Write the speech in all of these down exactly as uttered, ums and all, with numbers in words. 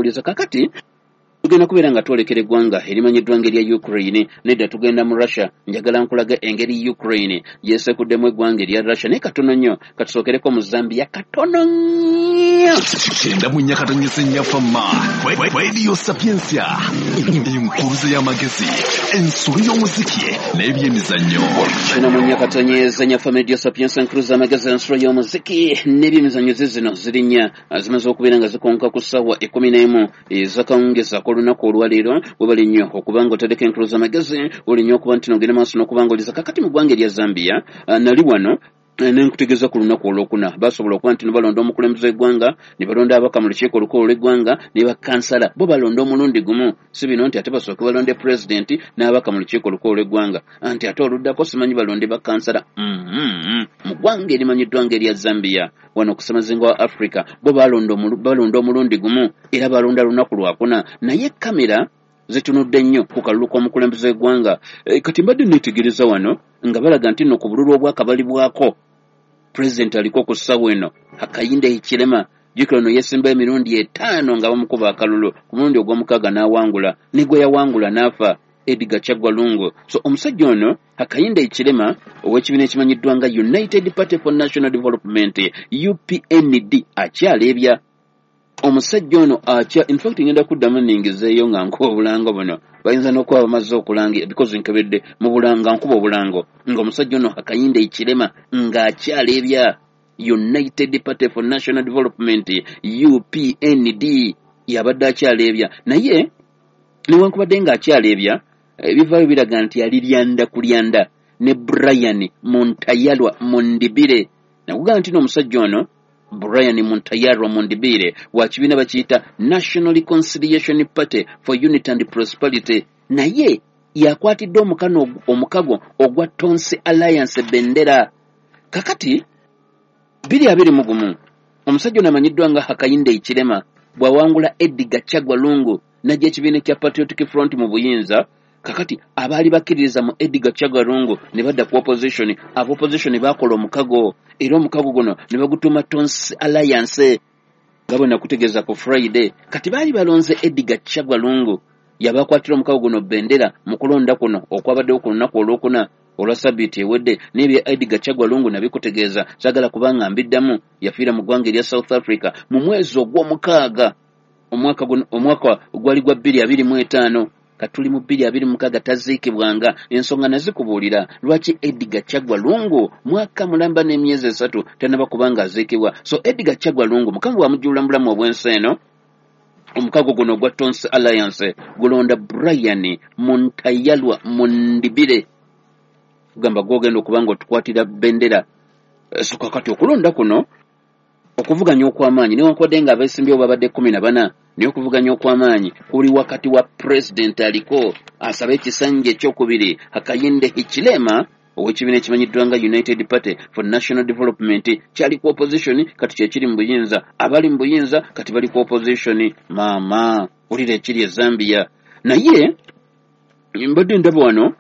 tuwuliza kakati tugenda kubeera nga twolekera eggwanga erimanyiddwa ngeri ya Ukraine nedda tugenda mu Russia njagala nkulaga engeri Ukraine yeesekuddemu eggwanga erya Russia naye katono nnyo katusookereko mu Zambia katono nnyo kyenda mu nnyakatanyisa ennyafamma Radio Sapiensia enkuruze y'amagezi ensolo y'omuziki n'ebyemizannyo kino mu nnyakatanyisa ennyafamma Radio Sapiensia enkuruze y'amagezi ensolo y'omuziki n'ebyemizannyo zizino ziri nnya zimaze okubeera nga zikonka ku ssaawa ekkumi n'emu ez'akawungeza olunaku olwaleero webali nnyo okuba nga otadeko enkuluza amagezi oli nnyo okuba nti nogenda maaso n'okuba nga oliza kakati mu ggwanga erya Zambia nali wano nenkutegeeza ku lunaku olwokuna basobola okuba nti nebalonda omukulembeze w'eggwanga ne balonda abaka mu lukiiko olukulu lw'eggwanga ne bakansala bo balonda omulundi gumu si bino nti ate basooke balonde pulezidenti n'abaka mu lukiiko olukulu lw'eggwanga anti ate oluddako simanyi balonde bakansala mu ggwanga erimanyiddwa ng'erya Zambia wano okusemazinga wa Africa bo balonda omulundi gumu era balonda lunaku lwakuna naye kamera zitunudde nnyo ku kalulu k'omukulembeze w'eggwanga e, kati mbadde neetegereza wano nga balaga nti nno ku bululu obwakabalibwako pulezidenti aliko ku ssawa eno Hakainde Hichilema jjukira ono yeesimba emirundi etaano nga bamukuba akalulu ku mulundi ogw'omukaaga n'awangula ne gwe yawangula n'afa Edgar Chagwa Lungu. So omusajja ono Hakainde Hichilema ow'ekibiina ekimanyiddwa nga United Party for National Development U P N D akyaleebya omusajja ono atya in fact ngenda kuddamu ningezeeyo nga nkuba obulango buno bayinza n'okuba bamaze okulangira because nkebedde mu bulanga nkuba obulango ng'omusajja ono Hakainde Hichilema ng'akyaleebya United Party for National Development U P N D yabadde akyaleebya naye newankubadde ng'akyaleebya ebivaayo biraga nti yali lyanda kulyanda ne Brian Muntayalwa Mundibire nakugamba nti n'omusajja ono Brian Muntayalwa Mundibire wa kibiina bakiyita National Reconciliation Party for Unity and Prosperity naye yakwatidde omukano omukago ogwa Tonse Alliance bendera kakati biri abiri mu gumu omusajja ono amanyiddwa nga Hakainde Hichilema bw'awangula Edgar Chagwa Lungu najja ekibiina kya Patriotic Front mu buyinza kakati abaali bakkiririza mu Edgar Chagwa Lungu ne badda ku opposition abo opposition bakola omukago era omukago guno ne bagutuuma Tonse Alliance gabona kutegeeza ku Friday kati baali balonze Edgar Chagwa Lungu yabakwatira omukago guno bendera mu kulonda kuno okwabaddewo ku lunaku olwokuna olwa Sabiti ewedde n'ebya Edgar Chagwa Lungu nabikutegeeza sagala kubanga mbiddamu yafiira mu ggwanga erya South Africa mu mwezi ogw'omukaaga omwaka omwaka gwali gwa bbiri abiri mu etaano katuli mu bbiri abiri mu mukaaga taziikibwanga ensonga nazikubuulira lwaki Edgar Chagwa Lungu mwaka mulamba n'emyezi esatu tanaba kubanga aziikibwa so Edgar Chagwa Lungu mukama bw'amujjulula mu bulamu obw'ensi eno omukago guno gwa Tonse Alliance gulonda Brian Muntayalwa Mundibire kugamba gwogenda okuba nga otukwatira bendera so kakati okulonda kuno okuvuganya okw'amaanyi newankubadde nga abeesimbyewo babadde kumi na bana naye okuvuganya okw'amaanyi kuli wakati wa president aliko asaba ekisanja ekyokubiri Hakainde Hichilema ow'ekibiina ekimanyiddwa nga United Party for National Development kyali ku opposition kati kyekiri mu buyinza abali mu buyinza kati bali ku opposition maama wulira ekiri e Zambia naye mbadde ndaba wano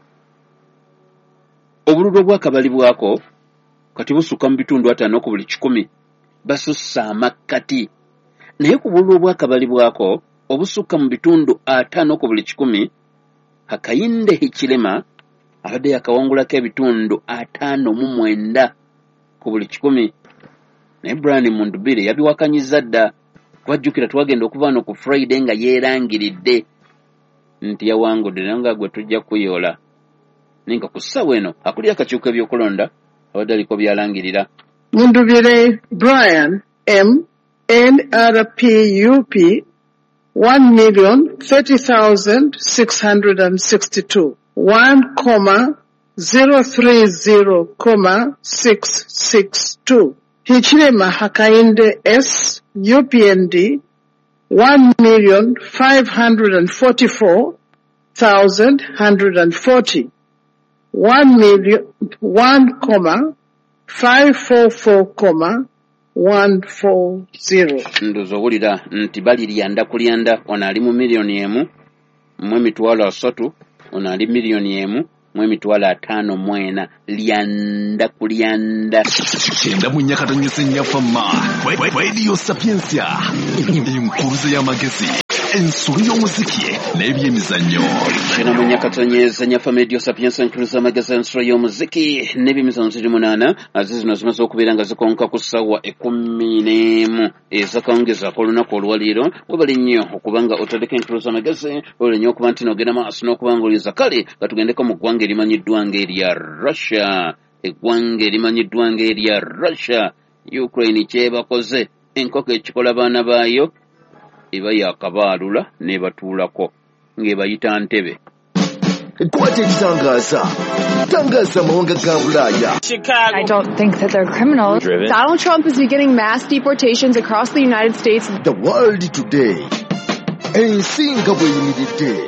obululu obwakabalibwako kati busukka mu bitundu ataano ku buli kikumi basussa amakkati naye ku bululu obwakabalibwako obusukka mu bitundu ataano ku buli kikumi Hakainde Hichilema abadde yakawangulako ebitundu ataano mu mwenda ku buli kikumi naye Brian Mundibire yabiwakanyiza dda kubajjukira twagenda okuva wano ku Friday nga yeerangiridde nti yawangudde naye nga gwe tujja kuyoola ninga ku ssaawa eno akulira akakiiko ebyokulonda abadde aliko byalangirira Mundibire Brian M N R P U P one million thirty thousand six hundred sixty-two one comma zero three zero comma six six two Hichilema Hakainde S U P N D one million five hundred forty-four thousand one hundred forty one million one comma five four four comma one four zero ndozo wulira nti bali lyanda kulyanda ono ali mu miliyoni emu mu emitwalo asatu ono ali miliyoni emu mu emitwalo ataano mu ena lyanda kulyanda kyenda mu nnyakatanyisa ennyafamma Radio Sapiensia enkuruze y'amagezi ensolo y'omuziki n'ebyemizannyo. Kino munyakatonyeza nyafa medio sapiensa nkuluza amagezi ensolo y'omuziki n'ebyemizannyo ziri munaana azi zino zimaze okubeera nga zikonka ku ssaawa ekkumi n'emu ez'akawungezaako olunaku olwaleero webali nnyo okuba nga otandika enkuluza amagezi webali nnyo okuba nti n'ogenda maaso n'okuba ng'oliza kale gatugendeko mu ggwanga erimanyiddwa ng'erya Russia. Eggwanga erimanyiddwa ng'erya Russia. Ukraine kyebakoze enkoko ekikola baana baayo eba yakabaalula n'ebatuulako ng'ebayita ntebe. Kwata ekitangaza tangaza amawanga ga Bulaaya. I don't think that they're criminals. Driven. Donald Trump is beginning mass deportations across the United States. The world today. Ensi nga bweyimiridde.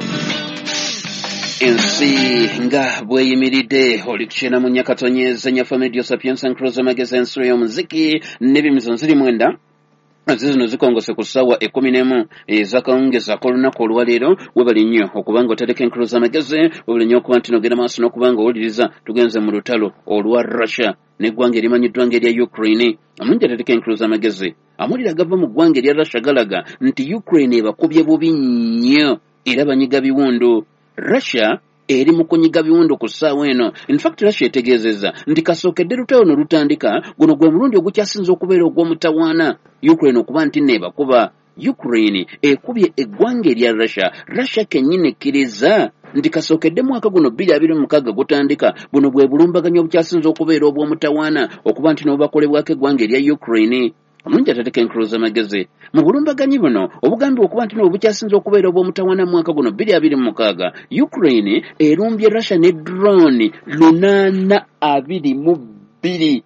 Ensi nga bweyimiridde oli kukyena mu nyakatonyeza nyafa medio sapiensa nkuluza amagezi ensolo y'omuziki n'ebyemizannyo ziri mwenda azi zino zikongose ku ssaawa ekkumi n'emu ez'akawungezaako olunaku olwaleero webali nnyo okuba nga otereka enkuluza amagezi webali nnyo okuba nti n'ogenda maaso n'okuba nga owuliriza tugenze mu lutalo olwa Russia n'eggwanga erimanyiddwa ng'erya Ukraine. Omulungi atereka enkuluza amagezi amawulire agava mu ggwanga erya Russia galaga nti Ukraine ebakubye bubi nnyo era banyiga biwundu. Russia eri mu kunyiga biwundu ku ssaawa eno. In fact Russia etegeezezza nti kasookedde lutalo no lutandika guno gwe mulundi ogukyasinza okubeera ogw'omutawaana Ukraine okuba nti neebakuba. Ukraine ekubye eggwanga erya Russia. Russia kennyini ekkiriza nti kasookedde mwaka guno bbiri abiri mu mukaaga gutandika buno bwe bulumbaganyo obukyasinza okubeera obw'omutawaana okuba nti n'obubakolebwako eggwanga erya Ukraine. Omulungi atateka enkuluza amagezi mu bulumbaganyi buno obugambibwa okuba nti n'obukyasinza okubeera obw'omutawaana mwaka guno bbiri abiri mu mukaaga Ukraine erumbye Russia ne drone lunaana abiri mu bbiri.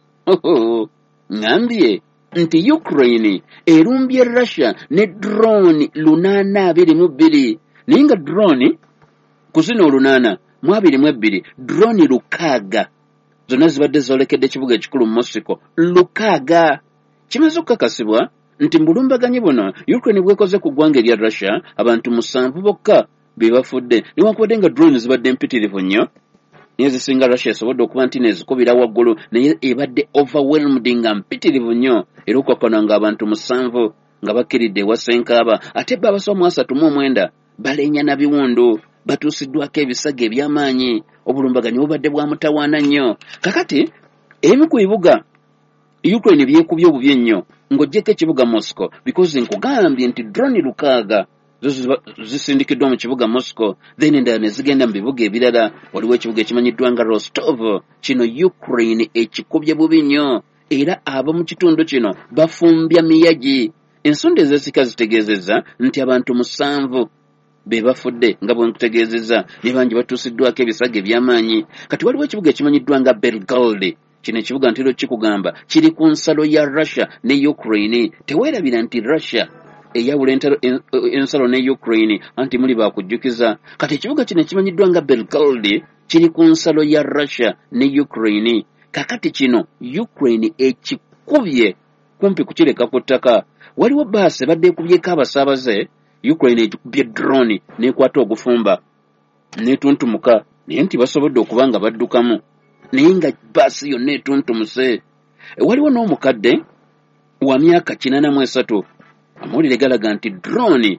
Ngambye nti Ukraine erumbye Russia ne drone lunaana abiri mu bbiri naye nga drone ku zino olunaana mu abiri mu ebbiri drone lukaaga zonna zibadde zoolekedde ekibuga ekikulu Moscow lukaaga. Kimaze okukakasibwa nti mu bulumbaganyi buno Ukraine bwekoze ku ggwanga erya Russia abantu musanvu bokka be bafudde newankubadde nga drone zibadde mpitirivu nnyo naye zisinga Russia esobodde okuba nti nezikubira waggulu naye ebadde overwhelmed nga mpitirivu nnyo era okukakana nga abantu musanvu nga bakkiridde ewa Ssenkaaba ate bba abasoba mu asatu mu omwenda baleenya na biwundu batuusiddwako ebisago eby'amaanyi. Obulumbaganyi bubadde bwa mutawaana nnyo. Kakati ebimu ku bibuga Ukraine byekubye obubi ennyo ng'oggyeko ekibuga Moscow because nkugambye nti drone lukaaga zisindikiddwa mu kibuga Moscow then endala ne zigenda mu bibuga ebirala. Waliwo ekibuga ekimanyiddwa nga Rostov. Kino Ukraine ekikubye bubi nnyo era ab'omu kitundu kino bafumbya miyagi. Ensonda ez'esika zitegeezezza nti abantu musanvu be bafudde nga bwe nkutegeezezza ne bangi batuusiddwako ebisago eby'amaanyi. Kati waliwo ekibuga ekimanyiddwa nga Belgorod. Kino ekibuga ntero kikugamba kiri ku nsalo ya Russia ne Ukraine. Teweerabira nti Russia eyawula ensalo ne Ukraine anti muli baakujjukiza. Kati ekibuga kino ekimanyiddwa nga Belgorod kiri ku nsalo ya Russia ne Ukraine. Kakati kino Ukraine ekikubye kumpi kukireka ku ttaka. Waliwo baasi badde ekubyeko abasaabaze Ukraine ekikubye drone n'ekwata ogufumba n'etuntumuka naye nti basobodde okuba nga baddukamu naye nga baasi yonna etuntumuse. Waliwo n'omukadde wa myaka kinaana mu esatu amawulire galaga nti drone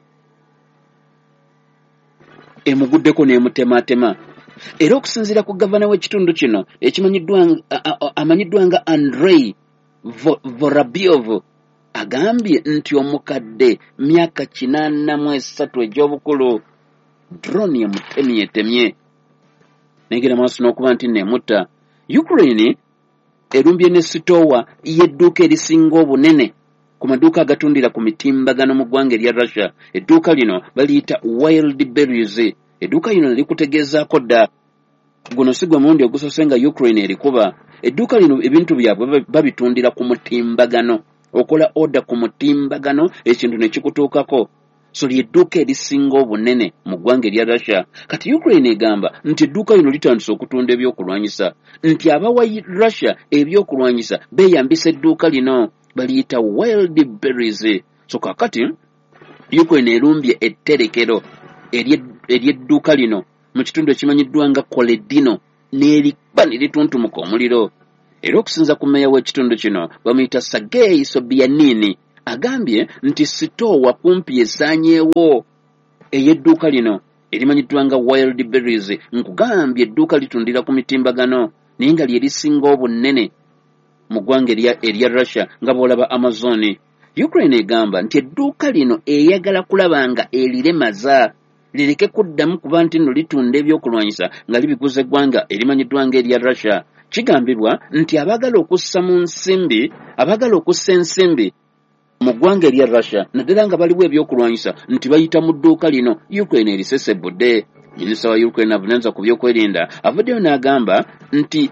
emuguddeko n'emutemaatema era okusinziira ku gavana w'ekitundu kino ekimanyiddwa amanyiddwa nga Andrei Vorobyov agambye nti omukadde myaka kinaana mu esatu egy'obukulu drone emutemyetemye negera maaso n'okuba nti neemutta. Ukraine erumbye ne sitoowa y'edduuka erisinga obunene ku maduuka agatundira ku mitimbagano mu ggwanga erya Russia. Edduuka lino baliyita Wild Berries. Edduuka lino likutegeezaako dda guno si gwe mulundi ogusoose nga Ukraine erikuba. Edduuka lino ebintu byabwe babitundira ku mutimbagano. Okola order ku mutimbagano ekintu ne kikutuukako. So lyedduuka erisinga obunene mu ggwanga erya Russia. Kati Ukraine egamba nti edduuka lino litandise okutunda ebyokulwanyisa nti abawa Russia ebyokulwanyisa beeyambisa edduuka lino baliyita Wild Berries. So kakati Ukraine erumbye etterekero ery'edduuka lino mu kitundu ekimanyiddwa nga Koledino n'erikba ne lituntumuka omuliro. Era okusinza ku mmeeya w'ekitundu kino bamuyita Sergei Sobyanin agambye nti sitoowa kumpi esaanyeewo ey'edduuka lino erimanyiddwa nga Wild Berries. Nkugambye edduuka litundira ku mitimbagano naye nga lye lisinga obunene mu ggwanga erya Russia nga bw'olaba Amazon. Ukraine egamba nti edduuka lino eyagala kulaba nga eriremaza lireke kuddamu kuba nti nno litunda ebyokulwanyisa nga libiguza eggwanga erimanyiddwa nga erya Russia. Kigambibwa nti abagala okussa mu nsimbi abagala okussa ensimbi mu ggwanga erya Russia naddala nga baliwo ebyokulwanyisa nti bayita mu dduuka lino. Ukraine erisesebudde. Minisita wa Ukraine avunanyizibwa ku byokwerinda avuddeyo n'agamba nti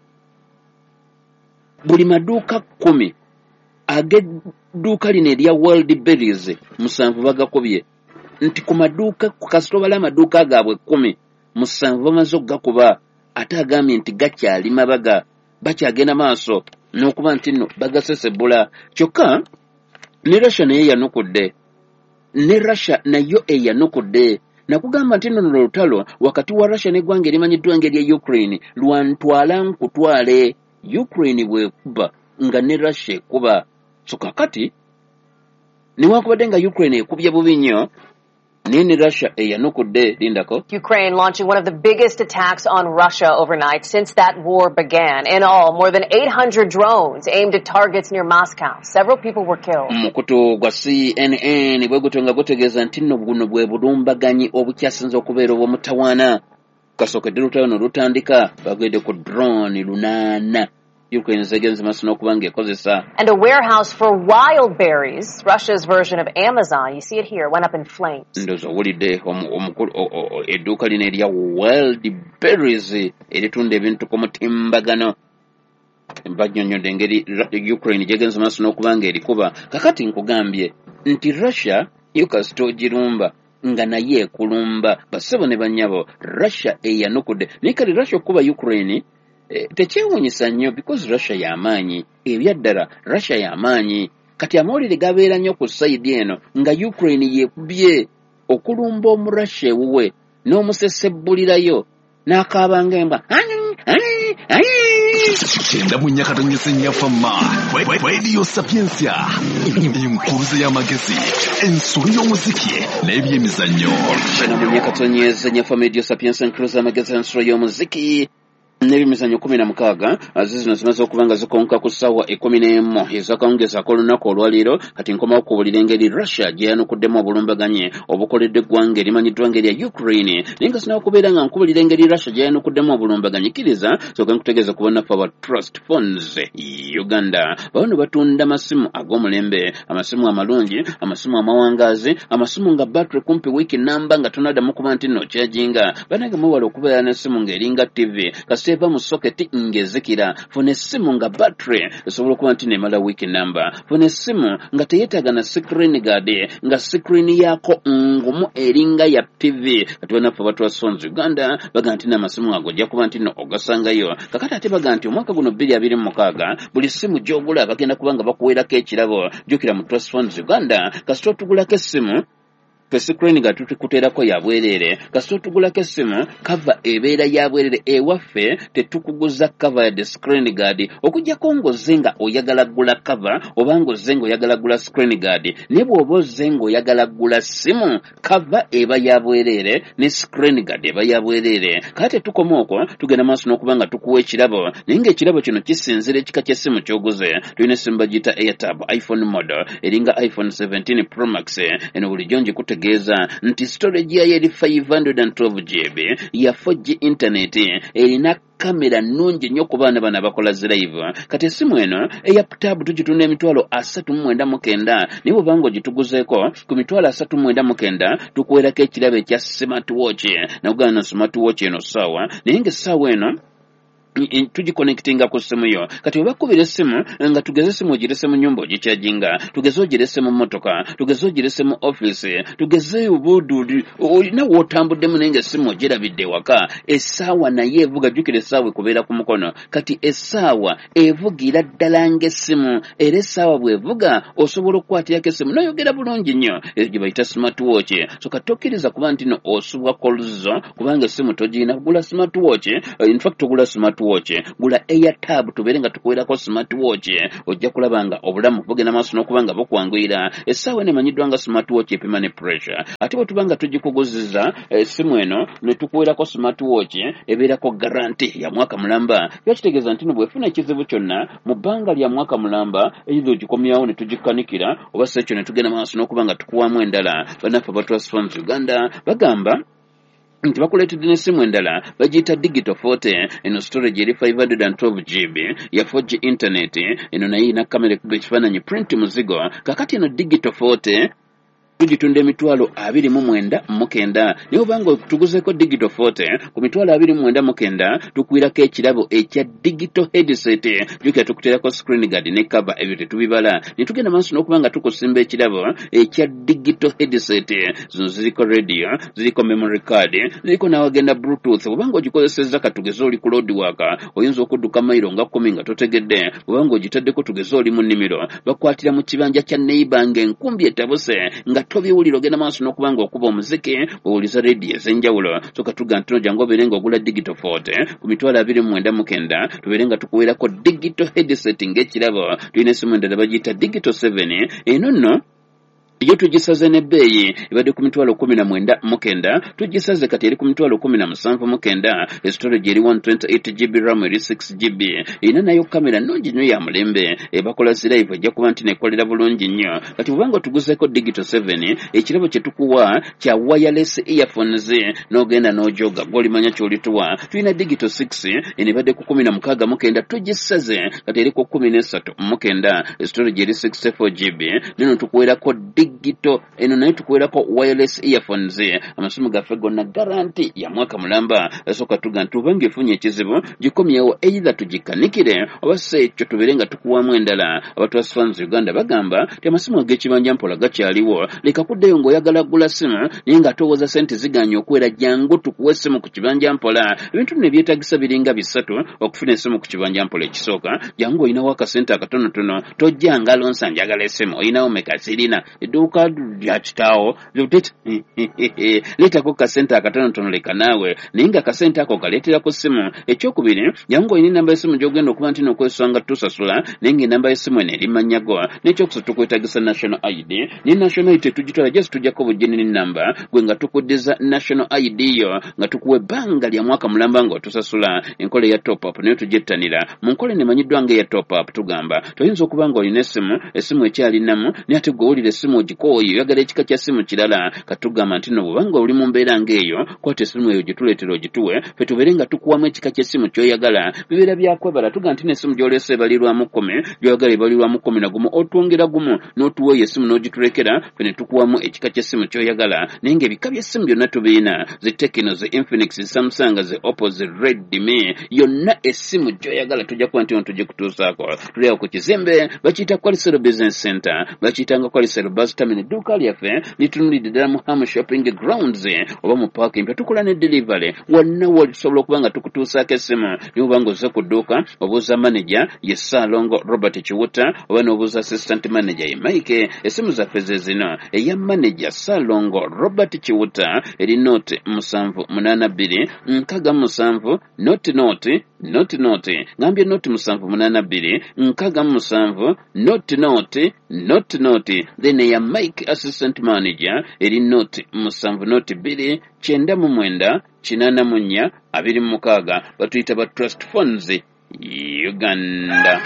buli maduuka kkumi ag'edduuka lino erya Wild Berries musanvu bagakubye, nti ku maduuka ku kasito bala amaduuka gaabwe kkumi musanvu bamaze okugakuba, ate agambye nti gakyali mabaga bakyagenda maaso n'okuba nti nno bagasesebula. Kyokka ne Russia naye yanukudde ne Russia nayo eyanukudde nakugamba nti nno olutalo wakati wa Russia n'eggwanga erimanyiddwa ng'erya Ukraine lwantwala nkutwale. Ukraine bwekuba nga ne Russia ekuba. So kakati newankubadde nga Ukraine ekubye bubi nnyo naye ne Russia eyanukudde. Lindako. Ukraine launching one of the biggest attacks on Russia overnight since that war began. In all, more than eight hundred drones aimed at targets near Moscow. Several people were killed. Mukutu gwa C N N bwe gutonga gutegeeza nti nno buno bwe bulumbaganyi obukyasinza okubeera obw'omutawaana. Kasookedde lutalo no lutandika bagende ku drone lunaana. Ukraine zegenze masino okubange ekozesa. And a warehouse for wild berries, Russia's version of Amazon, you see it here, went up in flames. Ndozo wulidde omukulu edduuka lino erya Wild Berries eritunda ebintu ku mutimbagano. Mbanyonyodde engeri Ukraine gyegenze masino okubanga erikuba. Kakati nkugambye nti Russia yukasito ogirumba nga naye ekulumba. Basebo ne bannyabo Russia eyanukudde. Naye kati Russia okuba Ukraine E, tekyewuunyisa nnyo because Russia y'amaanyi. Ebyaddala Russia y'amaanyi. Kati amawulire gabeera nnyo ku sayidi eno nga Ukraine yeekubye okulumba omu Russia ewuwe n'omusesebbulirayo n'akaabanga emba kyenda mu nyakatonyesa ennyafamma Radio Sapiensia enkuluze y'amagezi ensolo y'omuziki n'ebyemizannyo. kyenda mu nyakatonyesa ennyafamma Radio Sapiensia enkuluze y'amagezi ensolo y'omuziki n'ebimizannyo kumi na mukaaga zino zimaze okuba nga zikonka ku ssaawa ekkumi n'emu ez'akawungezi ak'olunaku olwaleero. Kati nkomawo kuwulira engeri Russia gye yanukuddemu obulumbaganyi obukoledde eggwanga erimanyiddwa ng'erya Ukraine. Naye nga sinaba kubeera nga nkubulira engeri Russia gye yanukuddemu obulumbaganyi kkiriza soka nkutegeeza ku bannaffe aba Trust Funds Uganda. Bano batunda amasimu ag'omulembe, amasimu amalungi, amasimu amawangaazi, amasimu nga battery kumpi wiiki namba nga tonaddamu kuba nti nno kyajinga. Banange muwala okubeera n'essimu ng'eringa T V kaseva mu socket ngezikira. Funa essimu nga battery esobola okuba nti nemala wiiki namba. Funa essimu nga teyeetaaga na screen guard nga screen yaako ngumu eringa ya T V. Kati banaffe abatwa Sons Uganda baga nti n'amasimu ago ojja kuba nti nno ogasangayo. Kakati ate baga nti omwaka guno bbiri abiri mu mukaaga buli ssimu gy'ogula bagenda kuba nga bakuweerako ekirabo. Jjukira mu Trust Funds Uganda kasita otugulako essimu fe screen nga tukuteerako ya bwereere. Kasita otugulako essimu kava ebeera ya bwereere. Ewaffe tetukuguza kava ya the screen guard okuggyako ng'ozze nga oyagala gula kava oba ng'ozze nga oyagala gula screen guard. Ne bw'oba ozze nga oyagala gula ssimu kava eba ya bwereere ne screen guard eba ya bwereere. Kati tetukoma okwo tugenda maaso n'okuba nga tukuwa ekirabo naye ng'ekirabo kino kisinzira ekika ky'essimu ky'oguze. Tulina essimu bagiyita Airtab iPhone model eringa iPhone seventeen Pro Max. Eno bulijjo ngikutegeeza nti storage yayo eri five hundred twelve gigabytes ya four G internet erina kamera nnungi nnyo ku baana bano abakola zilive. Kati essimu eno eya Airtab tugitunda emitwalo asatu mu mwenda mu kenda naye bw'oba ng'ogituguzeeko ku mitwalo asatu mu mwenda mu kenda tukuweerako ekirabo ekya smartwatch. Nakugamba na smartwatch eno ssaawa naye ng'essaawa eno tugiconnectinga ku ssimu yo. Kati obakubira essimu nga tugeze essimu ogirese mu nnyumba ogikyajinga, tugeze ogirese mu mmotoka, tugeze ogirese mu office, tugeze obuduudi olina w'otambuddemu naye ng'essimu ogirabidde ewaka. Essaawa naye evuga, jjukira essaawa ekubeera ku mukono. Kati essaawa evugira ddala ng'essimu era essaawa bw'evuga osobola okukwatirako essimu n'oyogera bulungi nnyo. Eyo gye bayita smartwatch. So kati tokkiriza kuba nti no osubwa calls zo kubanga essimu togirina. Gula smartwatch. In fact ogula smartwatch watch gula AirTab tuberenga tukuwerako smart watch ojja kulabanga obulamu bugenda maaso n'okubanga bukwanguyira essaawa eno emanyiddwa nga smart watch epima ne pressure ate bwe tubanga tugikuguziza essimu eno ne tukuwerako smart watch ebeerako garanti ya mwaka mulamba yakitegeeza nti bwefuna ekizibu kyonna mu bbanga lya mwaka mulamba either ogikomyawo ne tugikanikira oba se ekyo ne tugenda maaso n'okubanga tukuwamu endala bannaffe abatwas Phones Uganda bagamba nti bakuleetedde n'essimu endala bagiyita digital forty eno storage eri five hundred twelve gigabytes ya four G internet eno naye ina kamera ekuba ekifaananyi print muzigo kakati eno digital forty tugitunda emitwalo abiri mu mwenda mu kenda naye obanga tuguzeeko digital forty ku mitwalo abiri mu mwenda mu kenda tukwirako ekirabo ekya digital headset jukira tukuteerako screen guard ne cover ebyo tetubibala ne tugenda maaso n'okubanga tukusimba ekirabo ekya digital headset zino ziriko radio ziriko memory card ziriko n'awagenda bluetooth obanga ogikozesezza katugeze oli ku road waka oyinza okudduka mayiro nga kkumi nga totegedde obanga ogitaddeko tugeze oli mu nnimiro bakwatira mu kibanja kya neighbor ng'enkumbi etabuse nga tobiwulira ogenda maaso n'okubanga okuba omuziki owuliza radio ez'enjawulo soka tuga nti nojja ng'obeere ng'ogula digital forty ku mitwalo abiri mu mwenda mu kenda tubeere nga tukuweerako digital headset ng'ekirabo tulina essimu endala bagiyita digital seven eno nno iyo tugisaze n'ebbeeyi ebadde ku mitwalo kumi na mwenda mu kenda tugisaze kati eri ku mitwalo kumi na musanvu mu kenda estorage eri one twenty-eight gigabytes ram eri six gigabytes erina nayo kamera nnungi nnyo ya mulembe ebakola zilive ejja kuba nti nekolera bulungi nnyo kati bwubanga otuguzeeko digital seven ekirabo kye tukuwa kya wireless earphones n'ogenda n'ojoga gw'olimanya ky'olituwa tulina digital six eno ebadde ku kumi na mukaaga mu kenda tugisaze kati eri ku kumi n'essatu mu kenda estorage eri sixty-four gigabytes neno tukuweerako digital eno naye tukuweerako wireless earphones amasimu gaffe gonna garanti ya mwaka mulamba esooka tuga nti obanga efunye ekizibu gikomyewo either tugikanikire oba se ekyo tubeere nga tukuwamu endala abatwas Phones Uganda bagamba ti amasimu ag'ekibanja mpola gakyaliwo leka kuddeyo ng'oyagala gula simu naye ng'atowooza sente ziganye okuwera jangu tukuwa essimu ku kibanja mpola ebintu bino ebyetagisa biringa bisatu okufuna essimu ku kibanja mpola ekisooka jangu oyinawo akasente akatonotono tojja nga lonsa njagala essimu oyinawo meka sirina edduuka lya kitaawo leetako kasente akatonotono leka naawe naye nga kasente ako kaleeterako ssimu ekyokubiri jangu oyina enamba y'essimu gy'ogenda okuba nti n'okwesanga nga tusasula naye ng'enamba y'essimu eno eri manyago n'ekyokusatu tukwetagisa national I D ne national I D tugitwala just tujjako bujjini n'ennamba gwe nga tukuddiza national I D yo nga tukuwa ebbanga lya mwaka mulamba ng'otusasula enkola eya top up naye tugittanira mu nkola enemanyiddwa ng'eya top up tugamba toyinza okuba ng'olina essimu essimu ekyalinamu naye ate gw'owulira essimu ogikooye oyagala ekika kya ssimu kirala katugamba nti no bwobanga oli mu mbeera ng'eyo kwata essimu eyo gituleetera ogituwe fe tubeere nga tukuwamu ekika ky'essimu ky'oyagala bibeera byakwebala tuga nti n'essimu gy'oleese ebalirwamu kkumi gy'oyagala ebalirwamu kkumi na gumu otwongera gumu n'otuweeyo essimu n'ogitulekera fe ne tukuwamu ekika ky'essimu ky'oyagala naye ng'ebika by'essimu byonna tubiina ze Tekino ze Infinix ze Samsung ze Oppo ze Redmi yonna essimu gy'oyagala tujja kuba nti ono tugikutuusaako tuli awo ku kizimbe bakiyita Kwalisero Business Center bakiyitanga Kwalisero Bus Terminal edduuka lyaffe litunulidde ddala mu Hamu Shopping Grounds oba mu parking pya tukola ne delivery wonna wosobola okuba nga tukutuusaako essimu niwe obanga ozze ku dduuka obuuza manager ye Saalongo Robert Kiwuta oba n'obuuza assistant manager ye Mike essimu zaffe ze zino eya manager Saalongo Robert Kiwuta eri note musanvu munaana bbiri nkaaga musanvu noti noti noti noti ngambye noti musanvu munaana bbiri nkaaga musanvu noti noti noti noti then eya Mike assistant manager eri noti musanvu noti bbiri kyenda mu mwenda kinaana mu nnya abiri mu mukaaga batuyita ba Trust Funds Uganda.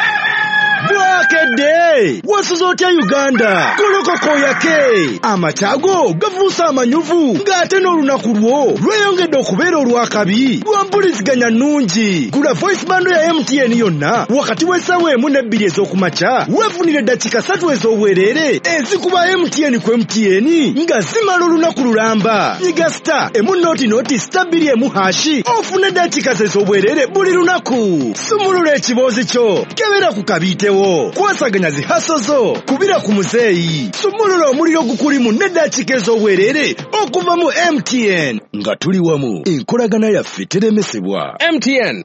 Bwakedde wasuza otya Uganda kolokoko yake amatago gavuusa amanyuvu ng'ate n'olunaku lwo lweyongedde okubeera olwakabi lwampuliziganya nnungi gula voice bando ya M T N yonna wakati w'essaawa emu n'ebbiri ez'okumakya weefunire eddakiika ssatu ez'obwereere ezikuba M T N ku M T N nga zimala olunaku lulamba nyiga star emu noti noti star bbiri emu hashi ofune eddakiika ze ez'obwereere buli lunaku sumulula ekiboozi kyo kebera ku kabiite kwasaganya zihaso zo kubira ku muzeeyi sumulula omuliro gukulimu n'eddakiika ez'obwereere okuva mu M T N nga tuli wamu enkolagana yaffe teremesebwa. M T N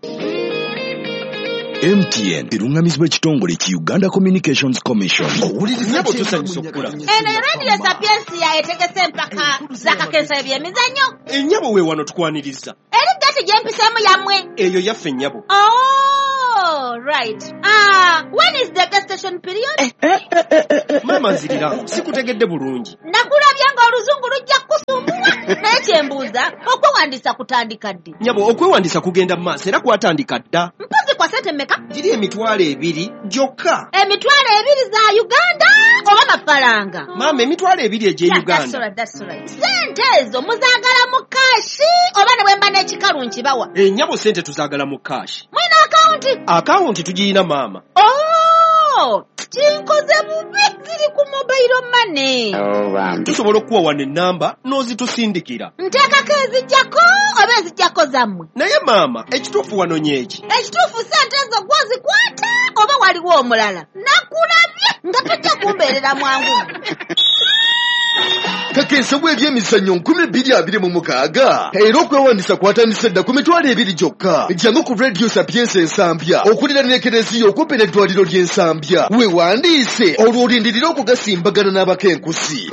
M T N erungamizibwa ekitongole ki Uganda Communications Commission. Nyabo tusanyusa okula eno radio Sapiensia etegese empaka zakakensa ebyemizannyo ennyabo we wano tukwaniriza eri gati gyempisemu yamwe eyo yaffe ennyabo oh All right. Ah, when is the gestation period? Eh, eh, eh, eh, eh. Mama nzirira, sikutegedde bulungi. Nakulabya nga oluzungu lujja kusumbua. Naye kyembuuza, okwewandiisa kutandika ddi? Nyabo, okwewandiisa kugenda mu maaso era kwatandika dda. Mpozi kwa sente mmeka? Giri emitwalo ebiri gyokka. Emitwalo ebiri za Uganda oba mafalanga? Mama, emitwalo ebiri egye Yeah, Uganda. that's right, that's right. Sente ezo muzaagala mu kashi oba ne bwe mba n'ekikalu nkibawa? Eh, nyabo sente tuzaagala mu kashi. Mwina akawunti? Akawunti tugirina mama. Oh, kinkoze bubi ziri ku mobile money. Oh, Tusobola okuwa wano ennamba n'ozitusindikira. Nteekako ezijjako oba ezijjako zammwe? Naye mama, ekituufu wano nyeki. Ekituufu sente ezo gwozikwata oba waliwo omulala? Nakulabye nga tojja kumbeerera mwangu. Kakensa bw'ebyemizannyo nkumi bbiri abiri mu mukaaga era okwewandiisa kwatandise dda ku mitwalo ebiri gyokka. Jangu ku Radio Sapienza ensambya okulira n'ekereziya okumpi n'eddwaliro ly'ensambya. Weewandiise olwo olindirira okugasimbagana n'abakenkusi.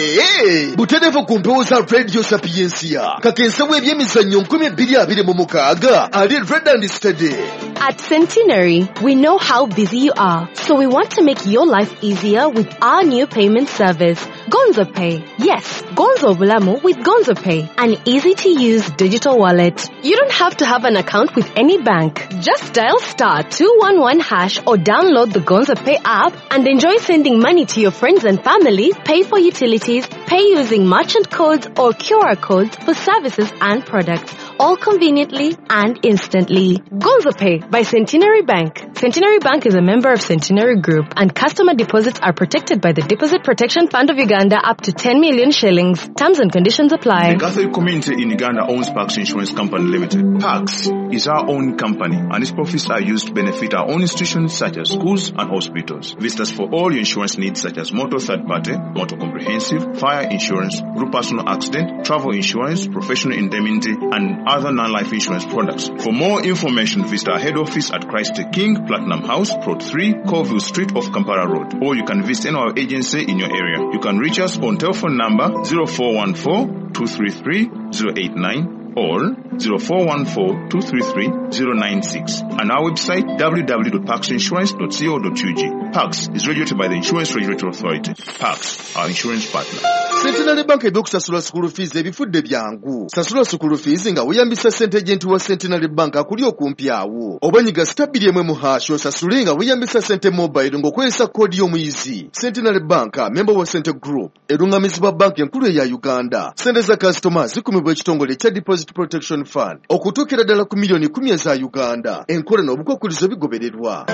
Butereevu ku mpewo za Radio Sapienza. Kakensa bw'ebyemizannyo nkumi bbiri abiri mu mukaaga ali Red and Steady. At Centenary, we know how busy you are, so we want to make your life easier with our new payment service, Gonzo Pay. Yes, Gonzo Bulamu with Gonzo Pay, an easy-to-use digital wallet. You don't have to have an account with any bank. Just dial star two one one hash or download the Gonzo Pay app and enjoy sending money to your friends and family, pay for utilities, pay using merchant codes or Q R codes for services and products, all conveniently and instantly. Gonzo Pay by Centenary Bank. Centenary Bank is a member of Centenary Group, and customer deposits are protected by the Deposit Protection Fund of Uganda up to ten million shillings. Terms and conditions apply. The Catholic community in Uganda owns Pax Insurance Company Limited. Pax is our own company, and its profits are used to benefit our own institutions such as schools and hospitals. Visit us for all your insurance needs such as motor third party, motor comprehensive, fire insurance, group personal accident, travel insurance, professional indemnity, and other non-life insurance products. For more information, visit our head office at Christ the King, Platinum House, Plot three, Colville Street off Kampala Road. Or you can visit any of our agency in your area. You can reach us on telephone number zero four one four, two three three, zero eight nine or zero four one four, two three three, zero nine six, and our website w w w dot pax insurance dot co dot u g. Pax is regulated by the Insurance Regulatory Authority. Pax, our insurance partner. Centenary Bank ebyokusasula school fees ebifudde byangu. Sasula school fees nga weeyambisa ssente agenti wa Centenary Bank akuli okumpi awo. Obanyiga stabili emwe mu hash osasule nga weeyambisa ssente mobile ng'okozesa koodi y'omuyizi. Centenary Bank, member wa Cente Group, erungamizibwa bank enkulu eya Uganda. Ssente za customers zikumibwa ekitongole ekya Deposit Protection Fund okutuukira ddala ku miliyoni kumi eza Uganda. Enkola n'obukwakkulizo bigobererwa.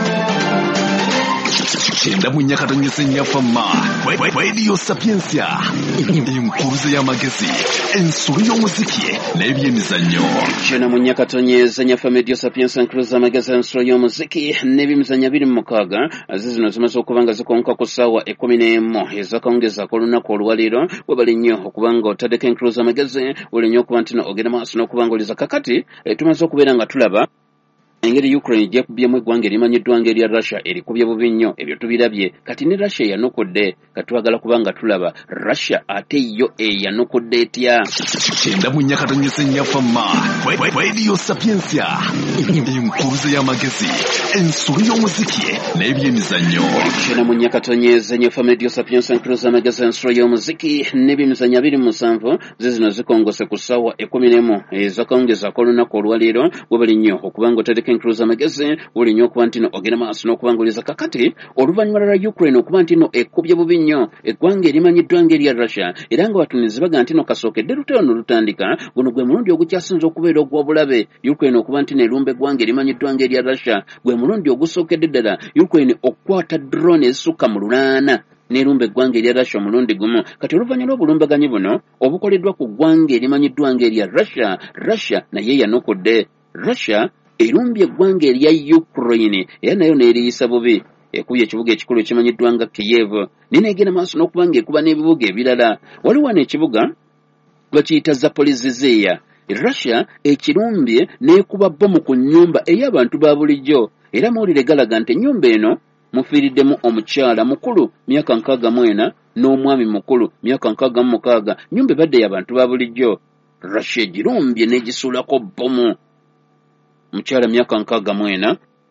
Kyenda mu nyakatonyesa ennyafama Radio Sapienza, enkuluze y'amagezi, ensobi y'omuziki n'ebyemizannyo. Kyenda mu nyakatonyesa ennyafama Radio Sapienza, enkuluze y'amagezi, ensobi y'omuziki n'ebyemizannyo biri mu mukaaga. Zino zimaze okuba nga zikonka ku ssaawa ekkumi n'emu ez'akawungeezi ak'olunaku olwaleero. Webale nnyo okuba nga otaddeko enkuluze y'amagezi, webale nnyo okuba nti ogenda maaso n'okuba ng'oliza kakati. Tumaze okubeera nga tulaba engeri Ukraine gyekubyemu eggwanga erimanyiddwa ng'erya Russia erikubye bubi nnyo. Ebyo tubirabye. Kati ne Russia eyanukudde, katwagala kubanga tulaba Russia ate yo eyanukudde etya. Kyenda mu nyakatonyesa ennyafama Radio Sapienza, enkuluze y'amagezi, ensobi y'omuziki n'ebyemizannyo. Kyenda mu nyakatonyesa ennyafama Radio Sapienza, enkuluze y'amagezi, ensobi y'omuziki n'ebyemizannyo abiri mu musanvu zizino zikongose ku ssaawa ekkumi n'emu ez'akawungeezi ak'olunaku olwaleero. Webali nnyo okuba nga otadeko enkuluze y'amagezi, webali nnyo okuba nti ogenda maaso n'okuba ng'oliza kakati oluvannyuma lwa Ukraine okuba nti ekkubye bubi nnyo eggwanga erimanyiddwa ng'erya Russia, era nga batunizi baga nti kasookedde lutalo n'olutandika guno gwe mulundi ogukyasinza okubeera ogw'obulabe. Ukraine okuba nti erumba eggwanga erimanyiddwa ng'erya Russia gwe mulundi ogusookedde ddala Ukraine okukwata drone ezisukka mu lunaana n'erumba eggwanga erya Russia omulundi gumu. Kati oluvannyuma lw'obulumbaganyi buno obukoleddwa ku ggwanga erimanyiddwa ng'erya Russia, Russia naye yanukudde. Russia erumbye eggwanga erya Ukraine era nayo neeriyisa bubi. Ekubye ekibuga ekikulu ekimanyiddwa nga Kiev nineegenda maaso n'okuba ng'ekuba n'ebibuga ebirala. Waliwo wano ekibuga bakiyita Zaporizhzhia. Russia ekirumbye n'ekuba bbomu ku nnyumba ey'abantu ba bulijjo, era mawulire galaga nti ennyumba eno mufiiriddemu omukyala mukulu myaka nkaaga mu ena n'omwami mukulu myaka nkaaga mu mukaaga. Nnyumba ebadde y'abantu ba bulijjo. Russia egirumbye n'egisuulako bbomu. Mukyala myaka nkaaga mu ena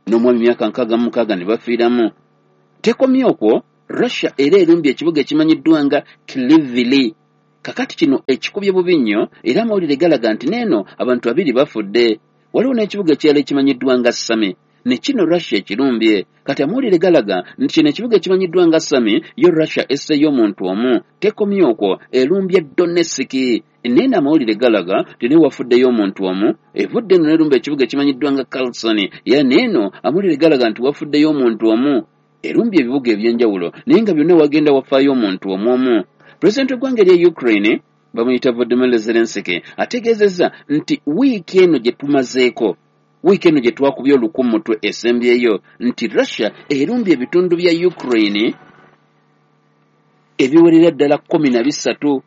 n'omwami myaka nkaaga mu mukaaga ne bafiiramu. Tekomye okwo Russia era erumbye ekibuga ekimanyiddwa nga Kryvyi. Kakati kino ekikubye bubi nnyo era amawulire galaga nti neeno abantu babiri bafudde. Waliwo n'ekibuga ekirala ekimanyiddwa nga Sami ne kino Russia ekirumbye. Kati amawulire galaga nti kino ekibuga ekimanyiddwa nga Sami yo Russia esseeyo omuntu omu. Tekomye okwo erumbye Donetsk. Neena amawulire galaga tene wafuddeyo omuntu omu. Evudde nno nerumba ekibuga ekimanyiddwa nga Kherson ya neeno amawulire galaga nti wafuddeyo omuntu omu. Erumbye ebibuga ebyenjawulo naye nga byonna wagenda wafaayo omuntu omu omu. Pulezidenti w'eggwanga erya Ukraine bamuyita Volodymyr Zelensky ategeezezza nti wiiki eno gye tumazeeko wiiki eno gye twakubye oluku mu mutwe esembyeyo nti Russia erumbye ebitundu bya Ukraine ebiwerera ddala kkumi na bisatu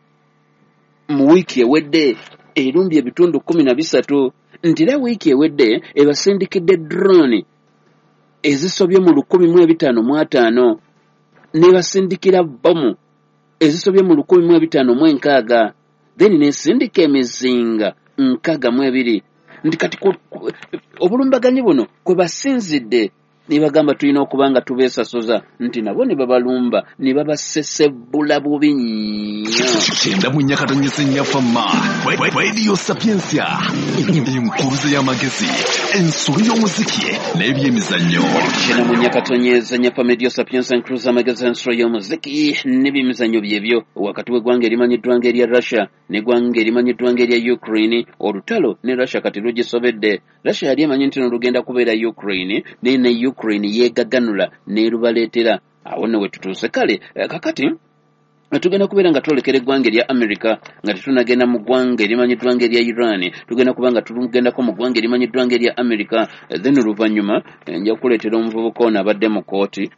mu wiiki ewedde. Erumbye ebitundu kkumi na bisatu nti era wiiki ewedde ebasindikidde drone ezisobye mu lukumi mu ebitaano mu ataano ne basindikira bomu ezisobye mu lukumi mu ebitaano mu enkaaga then nesindika emizinga nkaaga mu ebiri. Nti kati obulumbaganyi buno kwe basinzidde ne bagamba tulina okuba nga tubeesasoza nti nabo ne babalumba ne babasesebbula bubi nnyo. Kyenda mu nyakatonyesa ennyafama Radio Sapiensia enkuluze y'amagezi ensolo y'omuziki n'ebyemizannyo. Kyenda mu nyakatonyesa ennyafama Radio Sapiensia enkuluze y'amagezi ensolo y'omuziki n'ebyemizannyo byebyo wakati w'eggwanga erimanyiddwa ng'erya Russia n'eggwanga erimanyiddwa ng'erya Ukraine. Olutalo ne Russia kati lugisobedde. Russia yali emanyi nti lugenda kubeera Ukraine naye ne Ukraine yeegaganula n'erubaleetera. Awo nno we tutuuse kale kakati tugenda kubeera nga twolekera eggwanga erya America nga tetunagenda mu ggwanga erimanyiddwa ng'erya Iran. Tugenda kuba nga tugendako mu ggwanga erimanyiddwa ng'erya America. Then oluvannyuma nja kuleetera omuvubuka ono abadde mu kooti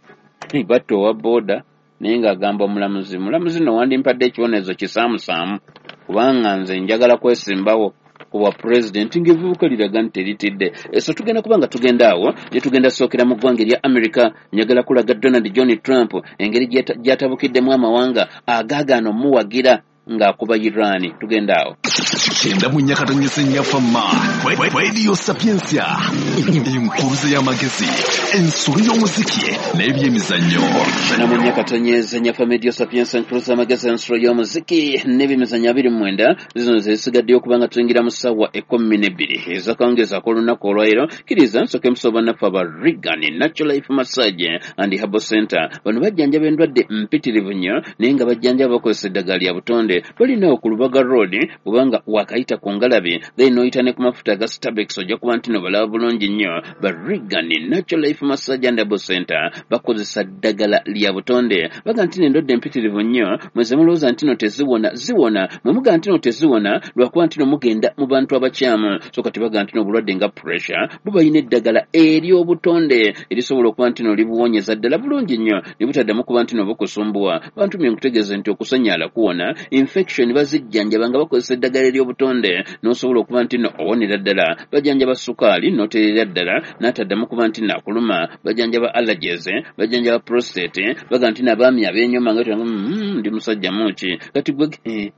batta owa booda naye ng'agamba omulamuzi mulamuzi no wandimpadde ekibonerezo kisaamusaamu kubanga nze njagala kwesimbawo kuba president ng'evubuka liraga nti teritidde. So tugenda kuba nga tugenda awo gye tugenda sookera mu ggwanga erya America. Njagala kulaga Donald John Trump engeri gy'atabukiddemu amawanga agaagaana omuwagira ng'akuba Iran. Tugenda awo. Kyenda mu nyakatonyesa ennyafama Radio Sapiensia enkuluze y'amagezi ensolo y'omuziki n'ebyemizannyo. Kyenda mu nyakatonyesa ennyafama Radio Sapiensia enkuluze y'amagezi ensolo y'omuziki n'ebyemizannyo abiri mu mwenda zino zesigaddeyo okuba nga tuyingira mu ssaawa ekkumi n'ebbiri ez'akawungeezi ak'olunaku olwaleero. Kkiriza nsooke musoba naffe aba Regan Natural Life Massage and Herbal Center. Bano bajjanjaba endwadde mpitirivu nnyo naye nga bajjanjaba bakozesa eddagala lya butonde. Balinawo ku Lubaga Road kubanga wakayita ku ngalabi then noyita ne ku mafuta ga Starbex ojja kuba nti no balaba bulungi nnyo. Ba Regan Natural Life Massage and Herbal Center bakozesa ddagala lya butonde. Baga nti endwadde mpitirivu nnyo mweze mulowooza nti no teziwona ziwona mwe muga nti no teziwona lwakuba nti no mugenda mu bantu abakyamu. So kati baga nti no bulwadde nga pressure bubayina eddagala ery'obutonde erisobola okuba nti no libuwonyeza ddala bulungi nnyo ne butaddamu kuba nti no bukusumbuwa. Bantu mwe nkutegeeze nti okusanyaala kuwona infection bazijjanjaba nga bakozesa eddagala ery'obutonde n'osobola okuba nti no owonera ddala. Bajjanjaba sukaali n'oteerera ddala n'ataddamu kuba nti nakuluma. Bajjanjaba allergies bajjanjaba prostate. Baga nti n'abaami ab'enyoma nga mm, ndi musajja muki kati gwe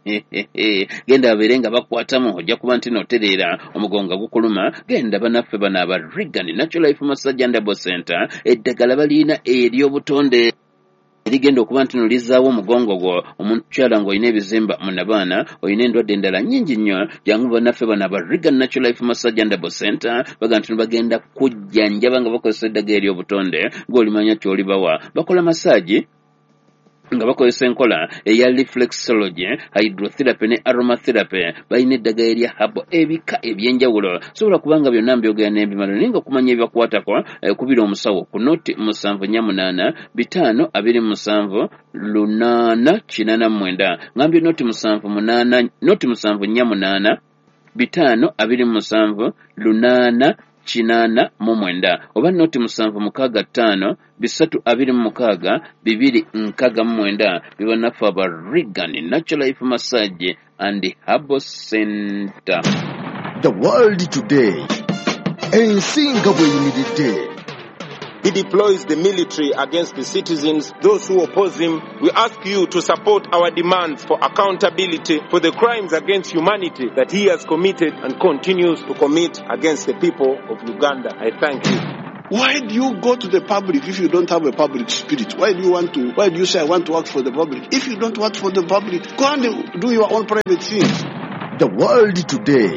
genda babeere nga bakwatamu ojja kuba nti n'otereera omugongo gukuluma. Genda banaffe bano aba Regan Natural Life Massage and Herbal Center eddagala baliina ery'obutonde erigenda okuba nti nolizaawo omugongo gwo. Omuntu kyala ng'olina ebizimba mu nabaana olina endwadde endala nnyingi nnyo jangu bannaffe bano aba Regan Natural Life Massage and Herbal Center baga nti bagenda kujjanjaba nga bakozesa eddagala ery'obutonde ng'olimanya ky'olibawa. Bakola massage nga bakozesa enkola eya reflexology, hydrotherapy ne aromatherapy. Balina eddagala erya habo ebika ebyenjawulo. Sobola kubanga byonna mbyogera n'ebimala naye nga okumanya ebyakwatako kubira omusawo ku noti musanvu nnya munaana bitaano abiri musanvu lunaana kinaana mwenda. Ngambye noti musanvu munaana noti musanvu nnya munaana bitaano abiri musanvu lunaana kinaana mu mwenda oba noti musanvu mukaaga ttaano bisatu abiri mu mukaaga bibiri nkaaga mu mwenda. Bibanafu aba Regan Natural Life Massage and Herbal Center. The world today. Ensinga bweyimiridde. He deploys the military against the citizens, those who oppose him. We ask you to support our demands for accountability for the crimes against humanity that he has committed and continues to commit against the people of Uganda. I thank you. Why do you go to the public if you don't have a public spirit? Why do you want to, why do you say I want to work for the public? If you don't work for the public, go and do your own private things. The world today.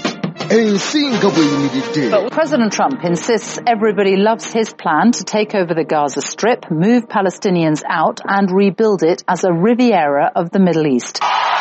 But President Trump insists everybody loves his plan to take over the Gaza Strip, move Palestinians out, and rebuild it as a Riviera of the Middle East.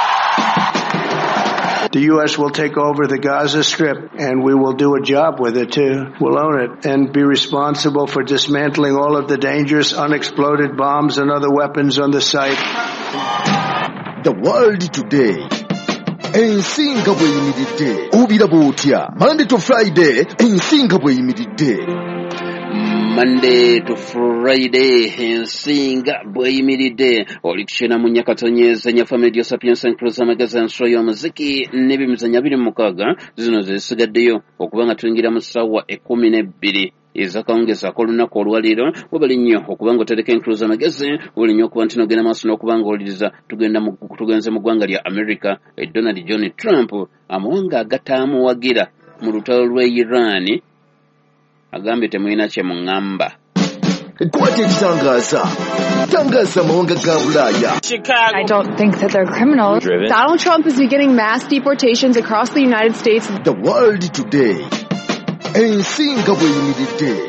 The U S will take over the Gaza Strip, and we will do a job with it, too. We'll own it and be responsible for dismantling all of the dangerous unexploded bombs and other weapons on the site. The world today. Ensinga bweyimiridde obira bwotya Monday to Friday ensinga bweyimiridde Monday to Friday ensinga bweyimiridde olikishena mu nyakatonyeza nyafa media sapiens encruza magazine show y'omuziki n'ebimizanya biri mu mukaaga zino zisigaddeyo okubanga tuyingira mu ssaawa ekkumi n'ebbiri ezakawungeza ak'olunaku olwaleero webali nnyo okubanga otereka encruza magazine webali nnyo okuba nti nogenda maaso n'okubanga oliriza tugenda tugenze mu ggwanga lya America Donald John Trump amawanga agataamuwagira mu lutalo lw'e Iran agambye temulina kye muŋŋamba. Kwate ekitangaza tangaza amawanga ga Bulaaya. I don't think that they're criminals. Driven. Donald Trump is beginning mass deportations across the United States. The world today. Ensinga bweyimiridde.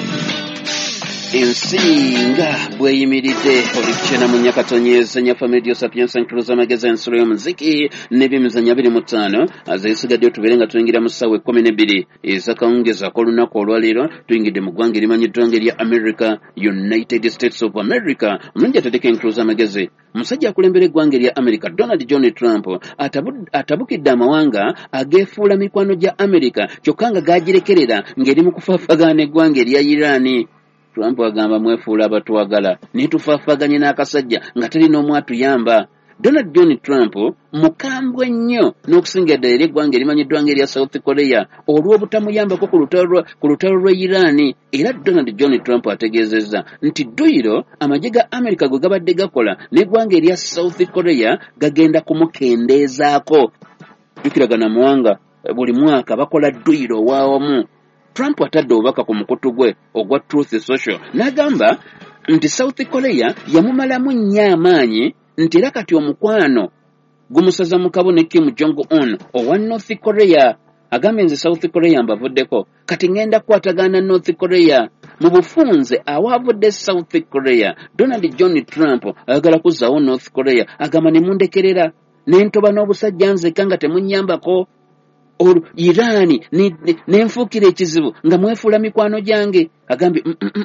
Ensinga bweyimiridde olikishena mu nyakatonyeza nyafa media sapiens encruza magazine solo y'omuziki n'ebyemizanya biri mu ttaano azayisigaddeyo tubeere nga tuyingira mu ssaawa ekkumi n'ebbiri ezakawungeza ak'olunaku olwaleero tuyingidde mu ggwanga erimanyiddwa ng'erya America United States of America omulungi atateka encruza magazine omusajja akulembera eggwanga erya America Donald John Trump atabu, atabukidde amawanga ageefuula mikwano gya America kyokka nga gagirekerera ng'eri mu kufaafagana eggwanga erya Iran. Trump agamba mwefuula abatwagala netufaafaganye n'akasajja nga talina omu atuyamba. Donald John Trump mukambwe nnyo n'okusinga ddala eri eggwanga erimanyiddwa ng'erya South Korea olw'obutamuyambako ku lutalo lw'e Iran. Era Donald John Trump ategeezezza nti dduyiro amagye ga America gwe gabadde gakola n'eggwanga erya South Korea gagenda kumukendeezaako. Jjukiragana muwanga buli mwaka bakola dduyiro waawamu. Trump atadde obubaka ku mukutu gwe ogwa Truth Social n'agamba nti South Korea yamumalamu nnyo amaanyi nti era kati omukwano gumusaza mu kabo ne Kim Jong-un owa North Korea. Agambye nze South Korea mbavuddeko kati ngenda kukwatagana North Korea mu bufunze awaavudde South Korea. Donald John Trump ayagala kuzzaawo North Korea agamba ne mundekerera n'entoba n'obusajja nzeka nga temunnyambako. Olu Iran nenfuukira ekizibu nga mwefuula mikwano gyange. Agambye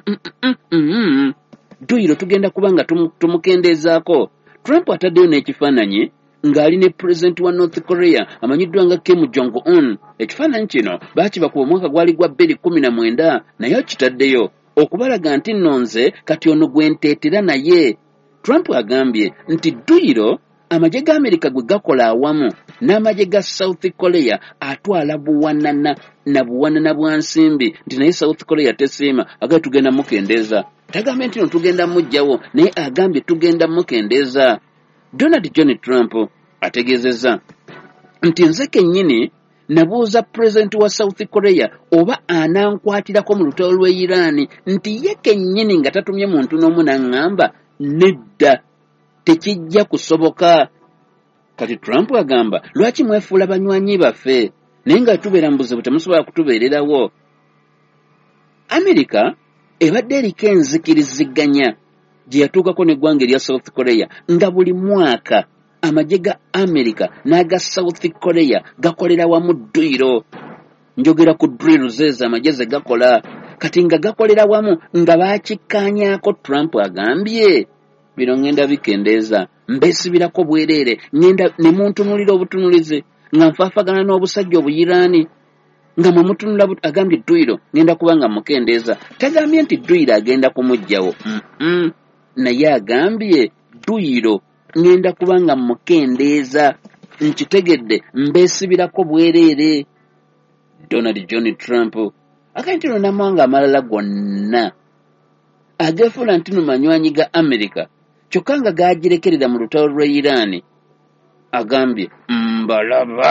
dduyiro tugenda kubanga tumukendeezaako. Trump ataddeyo n'ekifaananyi ng'ali ne pulezidenti wa North Korea amanyiddwa nga Kim Jong-un. Ekifaananyi kino baakibakuba omwaka gwali gwa bbiri kumi na mwenda naye kitaddeyo okubalaga nti nno nze kati ono gwe nteetera naye. Trump agambye nti dduyiro amagye ga America gwe gakola awamu n'amagye ga South Korea atwala buwanana na buwanana bwa nsimbi nti naye South Korea tesiima agambye tugenda mukendeeza. Tagambye nti no tugenda mujjawo naye agambye tugenda mukendeeza. Donald John Trump ategeezezza nti nze kennyini nabuuza pulezidenti wa South Korea oba anankwatirako mu lutalo lw'e Iran nti ye kennyini nga tatumye muntu n'omu n'aŋŋamba nedda tekijja kusoboka. Kati Trump agamba lwaki mwefuula banywanyi baffe naye nga tubeera mu buzibu temusobola kutubeererawo. America ebadde eriko enzikiriziganya gye yatuukako n'eggwanga erya South Korea nga buli mwaka amagye ga America n'aga South Korea gakolera wamu dduyiro. Njogera ku drills ezo amagye ze gakola kati nga gakolera wamu nga baakikkaanyaako. Trump agambye bino ngenda bikendeeza mbeesibirako bwereere ngenda ne muntunulira obutunulizi nga nfaafagana n'obusajja obuyiraani nga mwe mutunula agambye dduyiro ngenda kubanga mukendeeza. Tagambye nti dduyiro agenda kumuggyawo mm naye agambye dduyiro ngenda kubanga mukendeeza nkitegedde mbeesibirako bwereere. Donald John Trump akati no namawanga amalala gonna agefuula nti no manywanyi ga America kyokka nga gagirekerera mu lutalo lw'e Iran agambye mbalaba.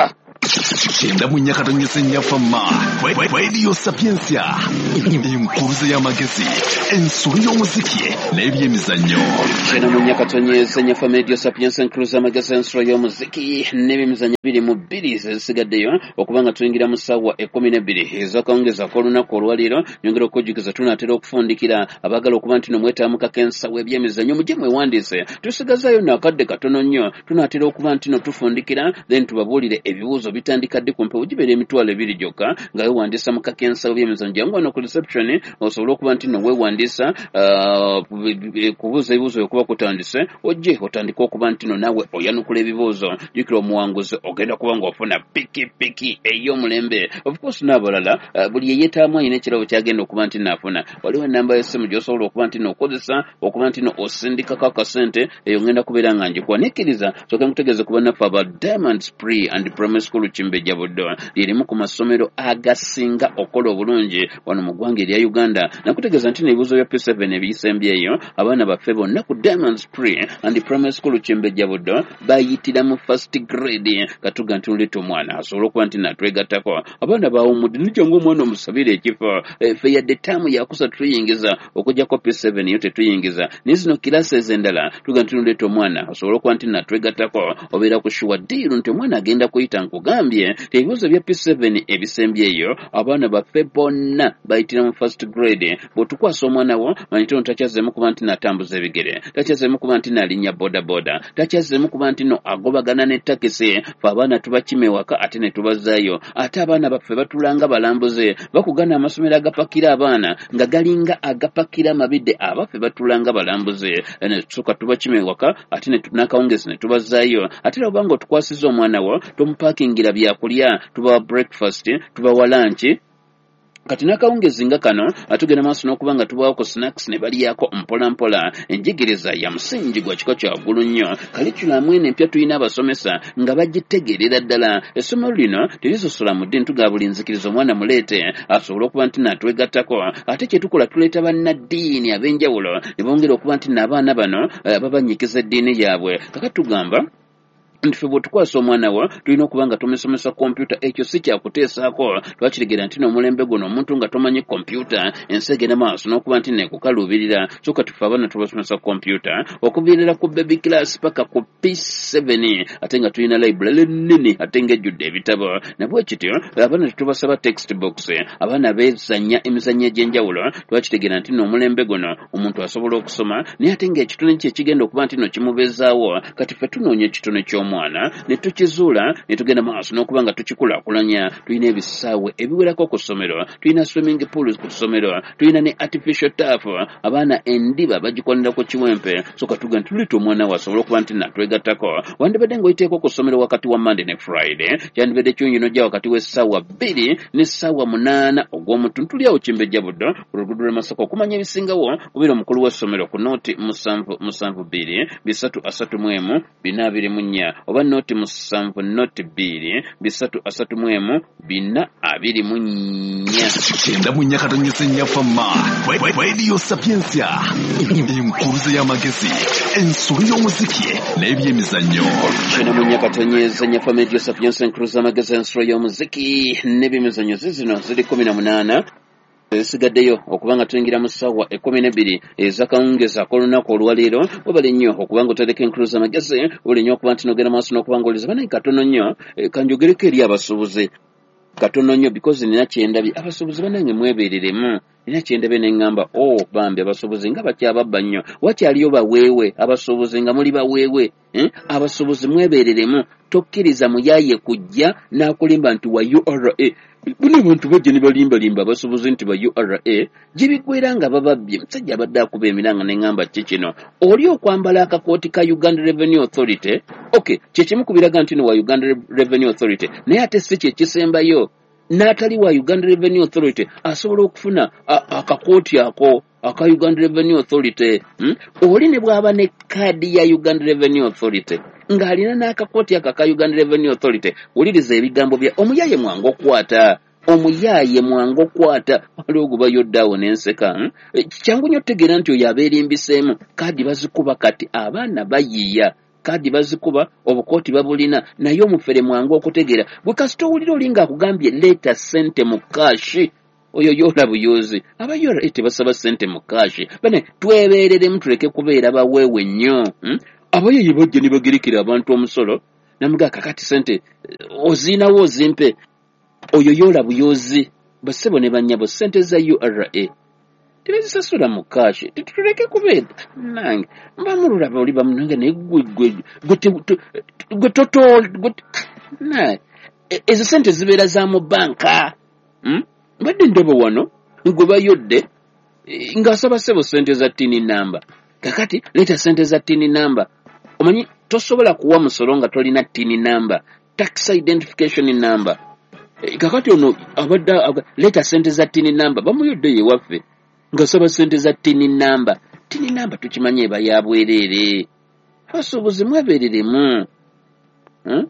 Chenda munyakatonyese nyafama Radio Sapiensia Enkuruza y'amagezi ensuri y'omuziki n'ebyemizannyo. Chenda munyakatonyese nyafama Radio Sapiensia Enkuruza y'amagezi ensuri y'omuziki n'ebyemizannyo biri mu bbiri zisigaddeyo okubanga tuyingira mu ssaawa ekkumi n'ebbiri ez'akawungeza k'olunaku olwaleero. Nyongera okujjukiza tunaatera okufundikira abagala okuba nti nomwetaamuka ensawo ebyemizannyo mujje mwewandiise tusigazaayo nakadde katono nnyo tunaatera okuba nti no tufundikira then tubabuulire ebibuuzo bitandika ddi ku mpewo gibeera emitwalo ebiri gyokka nga weewandiisa mu kakensawo by'emizannyo jangu wano ku reception osobola okuba nti no weewandiisa kubuuza ebibuuzo okuba kutandise ojje otandika okuba nti no naawe oyanukula ebibuuzo jjukira omuwanguzi ogenda kuba ng'ofuna pikipiki ey'omulembe of course n'abalala buli yeyeetaamu ayina ekirabo kyagenda okuba nti naafuna waliwo enamba y'essimu gy'osobola okuba nti n'okozesa okuba nti no osindikako akasente eyo ngenda kubeera nga njikuwa nekkiriza soka nkutegeeze kuba naffe aba Diamonds Pre and Primary School Kimbejja Buddo lyerimu ku masomero agasinga okola obulungi wano mu ggwanga erya Uganda. Nakutegeeza nti n'ebibuuzo bya P seven ebiyisembyeyo abaana baffe bonna ku Diamonds Pre and Primary School Kimbejja Buddo bayitira mu first grade katuga nti nuleta omwana asobola okuba nti natwegattako abaana baawumudde nijangu omwana omusabire ekifo ffe yadde ttaamu yakusa tuyingiza okujjako P seven yo tetuyingiza naye zino kirasi ez'endala tuga nti nuleta omwana asobola okuba nti natwegattako obeera ku shuwa ddiiru nti omwana agenda kuyita nkugambye ebibuuzo bya P seven ebisembyeyo abaana baffe bonna bayitira mu first grade bw'otukwasa omwana wo manyi tono takyazeemu kuba nti natambuza ebigere takyazeemu kuba nti nalinnya bodaboda takyazeemu kuba nti no agobagana ne takisi fe abaana tubakima ewaka ate ne tubazaayo ate abaana baffe batulanga balambuze bakugana amasomero agapakira abaana nga galinga agapakira amabidde abaffe batulanga balambuze ne tusooka tubakima ewaka ate ne n'akawungezi ne tubazaayo ate era obanga otukwasiza omwana wo tomupakingira byakulya tubawa breakfast tubawa lunch kati n'akawungezi nga kano atugenda maaso n'okuba nga tubawako snacks ne baliyako mpola mpola. Enjigiriza ya musingi gwa kika kya waggulu nnyo kalikulamu eno empya tulina abasomesa nga bagitegeerera ddala essomero lino terisosola mu ddiini tugaa buli nzikiriza omwana muleete asobole okuba nti natwegattako ate kye tukola tuleeta bannaddiini ab'enjawulo ne bongera okuba nti n'abaana bano babanyikiza eddiini yaabwe kakati tugamba nti ffe bw'otukwasa omwana wo tulina okuba nga tumusomesa kompyuta ekyo si kyakuteesaako twakitegeera nti n'omulembe guno omuntu nga tomanyi kompyuta ensi egenda maaso n'okuba nti nekukaluubirira so kati ffe abaana tubasomesa kompyuta okuviirira ku baby class paka ku P seven ate nga tulina library ennene ate ng'ejjudde ebitabo nabwe kityo abaana tetubasaba textbooks abaana beezannya emizannyo egy'enjawulo twakitegeera nti n'omulembe guno omuntu asobola okusoma naye ate ng'ekitone kye kigenda okuba nti no kimubeezaawo kati ffe tunoonya ekitone ky'omu mwana ne tukizuula ne tugenda maaso n'okuba nga tukikulaakulanya. Tulina ebisaawe ebiwerako ku ssomero, tulina swimming pools ku ssomero, tulina ne artificial turf abaana endiba bagikolera ku kiwempe so katuga nti tulita omwana wasobola okuba nti natwegattako. Wandibadde ng'oyiteeko ku ssomero wakati wa Monday ne Friday kyandibadde kyonyinojja wakati w'essaawa bbiri n'essaawa munaana ogw'omutuntu tuli awo Kimbejja Buddo ku luguudo lw'e Masaka okumanya ebisingawo kubeera omukulu w'essomero ku nooti musanvu musanvu bbiri bisatu asatu mu emu bina abiri mu nnya oba noti musanvu noti bbiri bisatu asatu mu emu bina abiri mu nnya. Chenda munyakatonyese nyafama Radio Sapiensia enkuruza y'amagezi ensuri y'omuziki n'ebyemizannyo. Chenda munyakatonyese nyafama Radio Sapiensia enkuruza y'amagezi ensuri y'omuziki n'ebyemizannyo zizino ziri kumi na munaana esigaddeyo okuba nga tuyingira mu ssaawa ekkumi n'ebbiri ez'akawungeza ak'olunaku olwaleero webale nnyo okuba nga otereka enkuruza amagezi webale nnyo okuba nti nogenda maaso n'okuba nga oliza banaye katono nnyo kanjogereko eri abasuubuzi katono nnyo because nina kyendabye abasuubuzi banange mwebeereremu nina kyendabye ne ŋŋamba o bambi abasuubuzi nga bakyababba nnyo wakyaliyo baweewe abasuubuzi nga muli baweewe abasuubuzi mwebeereremu tokkiriza muyaaye kujja n'akulimba nti wa U R A bino abantu bajja ne balimbalimba abasuubuzi nti ba U R A gye biggweera nga bababbye musajja abadde akuba emiranga ne ŋŋamba ki kino oli okwambala akakooti ka Uganda Revenue Authority okay kyekimu kubiraga nti no wa Uganda Revenue Authority naye ate si kyekisembayo n'atali wa Uganda Revenue Authority asobola okufuna akakooti ako aka Uganda Revenue Authority hmm? Oli ne bw'aba ne kaadi ya Uganda Revenue Authority ng'alina n'akakooti aka ka Uganda Revenue Authority wuliriza ebigambo bya omuyaaye mwangu okwata omuyaaye mwangu okwata waliwo gubayo ddawo n'enseka hmm? Kyangu nnyo otegeera nti oyo abeera embiseemu kaadi bazikuba kati abaana bayiiya kaadi bazikuba obukooti babulina naye omufere mwangu okutegeera bwe kasita owulira olinga akugambye leeta ssente mu kaashi oyo yola buyozi abayola ete basaba ssente mu kaashi bane twebeereremu tuleke kubeera baweewe nnyo hmm? abayo ye bajja ne bagirikira abantu omusolo namugaa kakati ssente oziinawo ozimpe oyo yola buyozi basebo ne bannyabo ssente za U R A tebazisasula mu kaashi tetuleke kubeera nange mbamulula bali bamunange naye gwe totol naye ezo ssente zibeera za mu banka hmm? mbadde ndaba wano gwe bayodde ng'asaba ssebo ssente za tini namba kakati leeta ssente za tini namba omanyi tosobola kuwa musolo nga tolina tini namba tax identification number kakati ono abadde leeta ssente za tini namba bamuyodde ye waffe ng'asaba ssente za tini namba tini namba tukimanye eba ya bwereere abasuubuzi mwebeereremu hmm?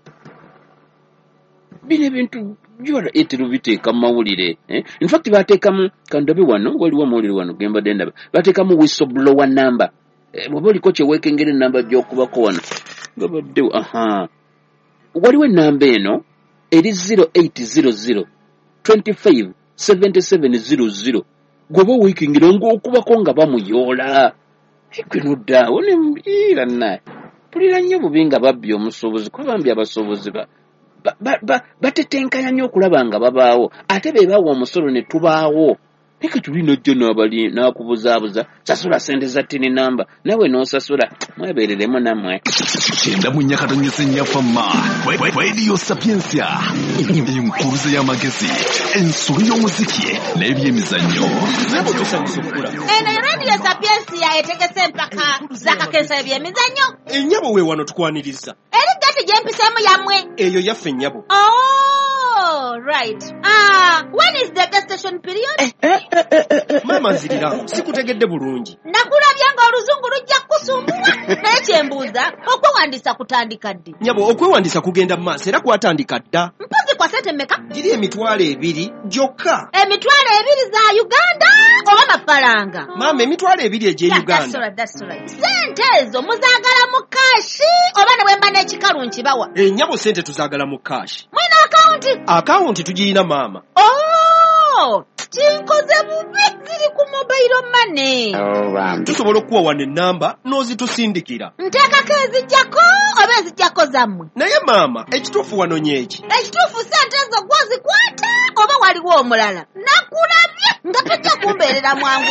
bino ebintu jora etero biteeka mu mawulire eh? In fact bateekamu kandabe wano waliwo amawulire wano gembadde ndaba bateekamu whistleblower number eh, bw'oba oliko kye weekengera enamba gy'okubako wano gabaddewo aha waliwo enamba eno eri zero eight zero zero two five seven seven zero zero gw'oba weekengera ng'okubako nga bamuyoola ekwenodaawo ne mbiira naye pulira nnyo bubi nga babbye omusuubuzi kuba bambi abasuubuzi ba batetenkanya nnyo okulaba nga babaawo ate be bawa omusolo ne tubaawo naye tulina jjo n'abali n'akubuzaabuza sasula ssente za tini namba nawe n'osasula mwebeereremu nammwe kyenda mu nyakatonyesa ennyafamma Radio Sapiensia enkuluze y'amagezi ensobi y'omuziki n'ebyemizannyo eno Radio Sapiensia etegese empaka z'akakensa ebyemizannyo ennyabo we wano tukwaniriza eri gati gye mpiseemu yammwe eyo yaffe ennyabo oh right ah when is the gestation period mama nzirira sikutegedde bulungi nakulabye nga oluzungu lujja kusumbula naye kyembuuza okwewandiisa kutandika ddi nyabo okwewandiisa kugenda mu maaso era kwatandika dda mpozi kwa sente mmeka giri emitwalo ebiri gyokka emitwalo ebiri za Uganda oba mafalanga mama emitwalo ebiri egy'e Uganda sente ezo muzaagala mu kaashi oba ne bwemba n'ekikalu nkibawa ennyabo sente tuzaagala mu kaashi mwina akawunti akawunti tugirina maama oh kinkoze bubi ziri ku mobile money oh, tusobola okuwa wano ennamba n'ozitusindikira nteekako ezijjako oba ezijjako zammwe naye maama ekituufu wano nyeki ekituufu sente ezo gwozikwata oba waliwo omulala nakulabye nga tojja kumbeerera mwangu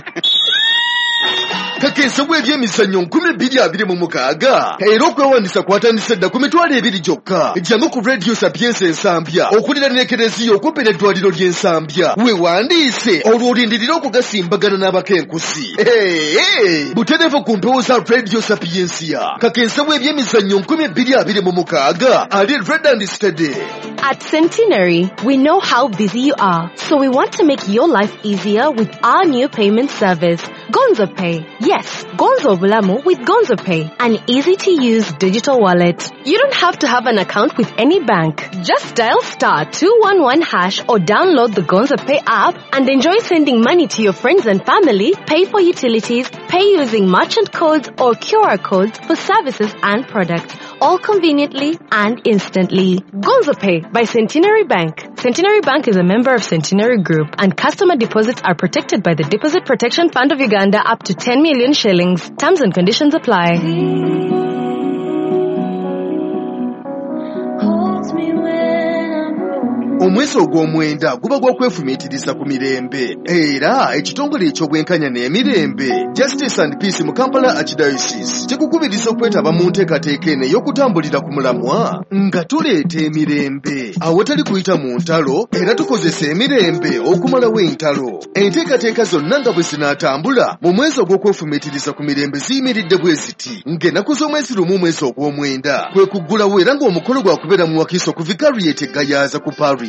kakensa bw'ebyemizannyo nkumi bbiri abiri mu mukaaga era okwewandiisa kwatandise dda ku mitwalo ebiri gyokka jjangu ku Radio Sapiensia ensambya okulira n'ekereziya okumpi n'eddwaliro ly'ensambya weewandiise olwo olindirira okugasimbagana n'abakenkusi butereevu ku mpewo za Radio Sapiensia kakensa bw'ebyemizannyo nkumi bbiri abiri mu mukaaga ali red and steady. At Centenary, we know how busy you are, so we want to make your life easier with our new payment service, Gonzo Pay. Yes, Gonzo Bulamu with Gonzo Pay, an easy-to-use digital wallet. You don't have to have an account with any bank. Just dial star two one one hash or download the Gonzo Pay app and enjoy sending money to your friends and family, pay for utilities, pay using merchant codes or Q R codes for services and products, all conveniently and instantly. Gonzo Pay by Centenary Bank. Centenary Bank is a member of Centenary Group, and customer deposits are protected by the Deposit Protection Fund of Uganda up to ten million shillings. Terms and conditions apply. omwezi ogw'omwenda guba gw'okwefumiitiriza ku mirembe era ekitongole eky'obwenkanya n'emirembe Justice and Peace mu Kampala Archdiocese kikukubiriza okwetaba mu nteekateeka eno ey'okutambulira ku mulamwa nga tuleeta emirembe awatali kuyita mu ntalo era tukozesa emirembe okumalawo entalo. Enteekateeka zonna nga bwe zinaatambula mu mwezi ogw'okwefumiitiriza ku mirembe ziyimiridde bwe ziti ng'ennaku z'omwezi lumu omwezi ogw'omwenda kwe kuggulawo era ng'omukolo gwakubeera mu Wakiso ku Vicariate Gayaza ku Paris.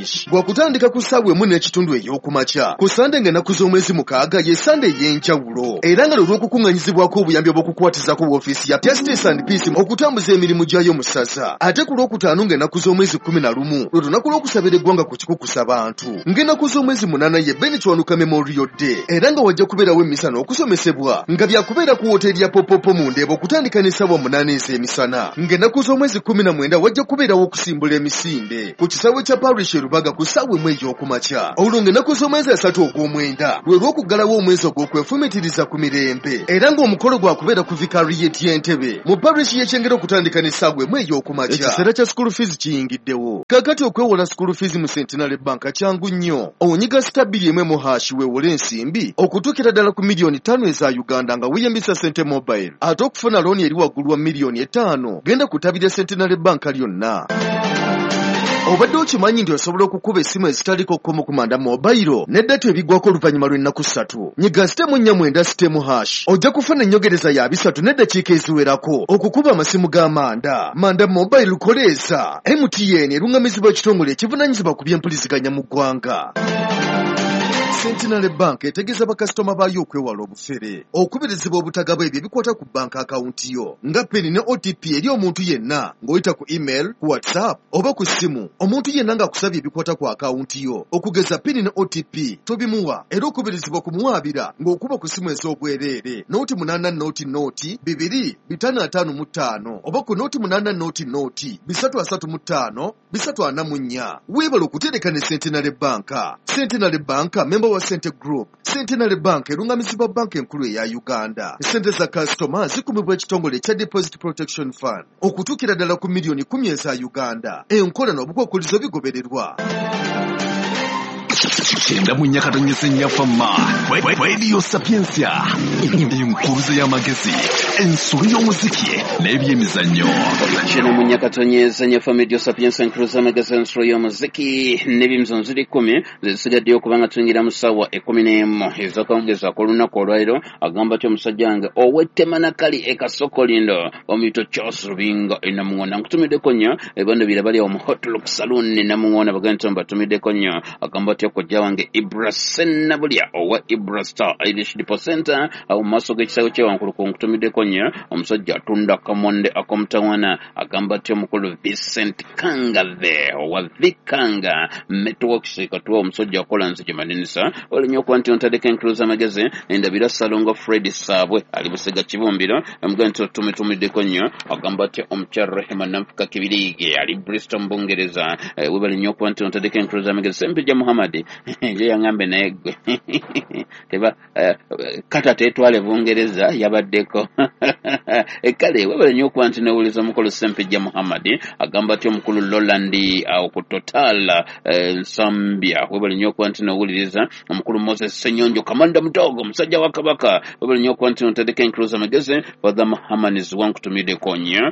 Parish bwakutandika ku ssaawa emu n'ekitundu ey'okumakya ku Sande ng'ennaku z'omwezi mukaaga ye Sande ey'enjawulo era nga olw'okukuŋŋanyizibwako obuyambi obw'okukwatizako woofiisi ya Justice and Peace okutambuza emirimu gyayo mu ssaza ate ku lwokutaano ng'ennaku z'omwezi kkumi na lumu lwe lunaku lw'okusabira eggwanga ku kikukusa bantu ng'ennaku z'omwezi munaana ye Ben Kiwanuka Memorial Day era nga wajja kubeerawo emisa n'okusomesebwa nga byakubeera ku woteeri ya Popopo mu Ndeeba okutandika n'essaawa munaana ez'emisana ng'ennaku z'omwezi kkumi na mwenda wajja kubeerawo okusimbula emisinde ku kisaawe kya Parish e Rubaga ku ssaawa emu ey'okumakya olwo ng'ennaku z'omwezi asatu ogw'omwenda lwe lw'okuggalawo omwezi ogw'okwefumitiriza ku mirembe era ng'omukolo gwakubeera ku Vicariate y'Entebbe mu Parish y'Ekyengera okutandika n'essaawa emu ey'okumakya ekiseera kya school fees kiyingiddewo kakati okwewola school fees mu Centenary Bank kyangu nnyo onyiga sita bbiri emu mu hashi weewole ensimbi okutuukira ddala ku miliyoni ttaano eza Uganda nga weeyambisa Sente Mobile ate okufuna looni eri waggulu wa miliyoni ettaano genda ku ttabi lya Centenary Bank lyonna. Obadde okimanyi nti osobola okukuba essimu ezitaliko kkomo ku Manda Mobile n'eddata ebiggwako oluvannyuma lw'ennaku ssatu nyiga sitemu nnya mwenda sitemu hash ojja kufuna ennyongereza ya bisatu n'eddakiika eziwerako okukuba amasimu ga Manda. Manda Mobile lukoleeza M T N eruŋŋamizibwa ekitongole ekivunaanyizibwa ku by'empuliziganya mu ggwanga. Centenary Bank etegeeza bakasitoma baayo okwewala obufere okubirizibwa obutagaba ebyo ebikwata ku banka akawunti yo nga peni ne O T P eri omuntu yenna ng'oyita ku email, ku WhatsApp oba ku ssimu. Omuntu yenna ng'akusabye ebikwata ku akawunti yo okugeza peni ne O T P tobimuwa era okubirizibwa kumuwaabira ng'okuba ku ssimu ez'obwereere nooti munaana nooti nooti bibiri bitaano ataano mu ttaano oba ku nooti munaana nooti nooti bisatu asatu mu ttaano bisatu ana mu nnya. Weebala okutereka ne Centenary Bank. Centenary Bank member wa Sente Group. Centenary Bank eruŋŋamizibwa banka enkulu eya Uganda. Sente za kasitoma zikumibwa ekitongole ekya Deposit Protection Fund okutuukira ddala ku miliyoni kumi eza Uganda. Enkola n'obukwakkulizo bigobererwa. Kyenda mu nnyakatonyesa ennyafamma Radio Sapiensia enkuruze y'amagezi ensulo y'omuziki n'ebyemizannyo. Kino mu nnyakatonyesa ennyafamma Radio Sapiensia enkuruze y'amagezi ensulo y'omuziki n'ebyemizannyo ziri kkumi zisigaddeyo kubanga tuyingira mu ssaawa ekkumi n'emu ez'akawungeza ak'olunaku olwaliro agamba ti omusajja wange ow'ettemanakali e Kasokolindo omuyito Charles Rubinga e Namuŋona nkutumiddeko nnyo ebanda bira bali awo mu Hotlock Saloon ne Namuŋona bagamba nti mbatumiddeko nnyo agamba ti okujja wange Ibra Sennabulya owa Ibra Star Irish Depot Center awo mu maaso g'ekisaawe ky'ewankulu ku nkutumiddeko nnyo omusajja atunda kamonde ak'omutawana agamba ti omukulu Vincent Kangave owa Vikanga Metalworks katuwa omusajja akola nzige maninisa olinnyo okuba nti ontadeko enkuluza amagezi endabira Salongo Fred Saabwe ali Busega Kibumbiro omugamba nti otumiddeko nnyo agamba ti omukyala Rehema Namfuka Kibiriige ali Bristol mu Bungereza webali nnyo okuba nti ontadeko enkuluza amagezi Sempija Muhammad je yangambe naye gwe teba kata tetwale Bungereza yabaddeko ekale webale nnyo okuba nti newuliza omukulu Sempija Muhammad agamba ti omukulu Roland awo ku Total Nsambya webale nnyo okuba nti newuliriza omukulu Moses Senyonjo Kamanda Mutogo musajja wa Kabaka webale nnyo okuba nti ontadeko enkuluza amagezi Father Muhammad wankutumiddeko nnyo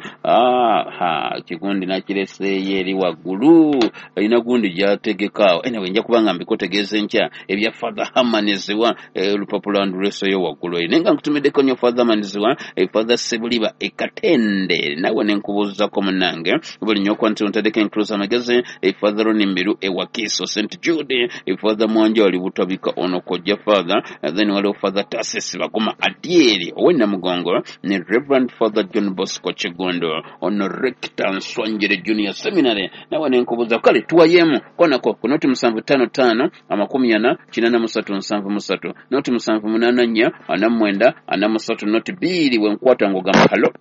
aha kigundi nakireseeyo eri waggulu ina gundi gyategekaawo anyway nja kubanga mbikotegeeze nkya ebya Father Hamanizibwa olupapula nduleseyo waggulu eri nenga nkutumiddeko nnyo Father Hamanizibwa Father Sebuliba Ekatende nawe nenkubuuzako munange webali nnyo okuba nti ontadeko enkuluza amagezi Father Ronimbiru ewakiso Saint Jude Father Mwanja wali butabika ono kojja Father then waliwo Father Tassis Baguma Adieri ow'Namugongo ne Reverend Father John Bosco Kigondo ono Rector Nswanjere Junior Seminary nawe nenkubuuza kale tuwayemu konako ku noti musanvu ttaano ttaano amakumi ana kinaana musatu nsanvu musatu noti musanvu munaana nnya ana mwenda ana musatu noti bbiri wenkwata ng'ogamba halo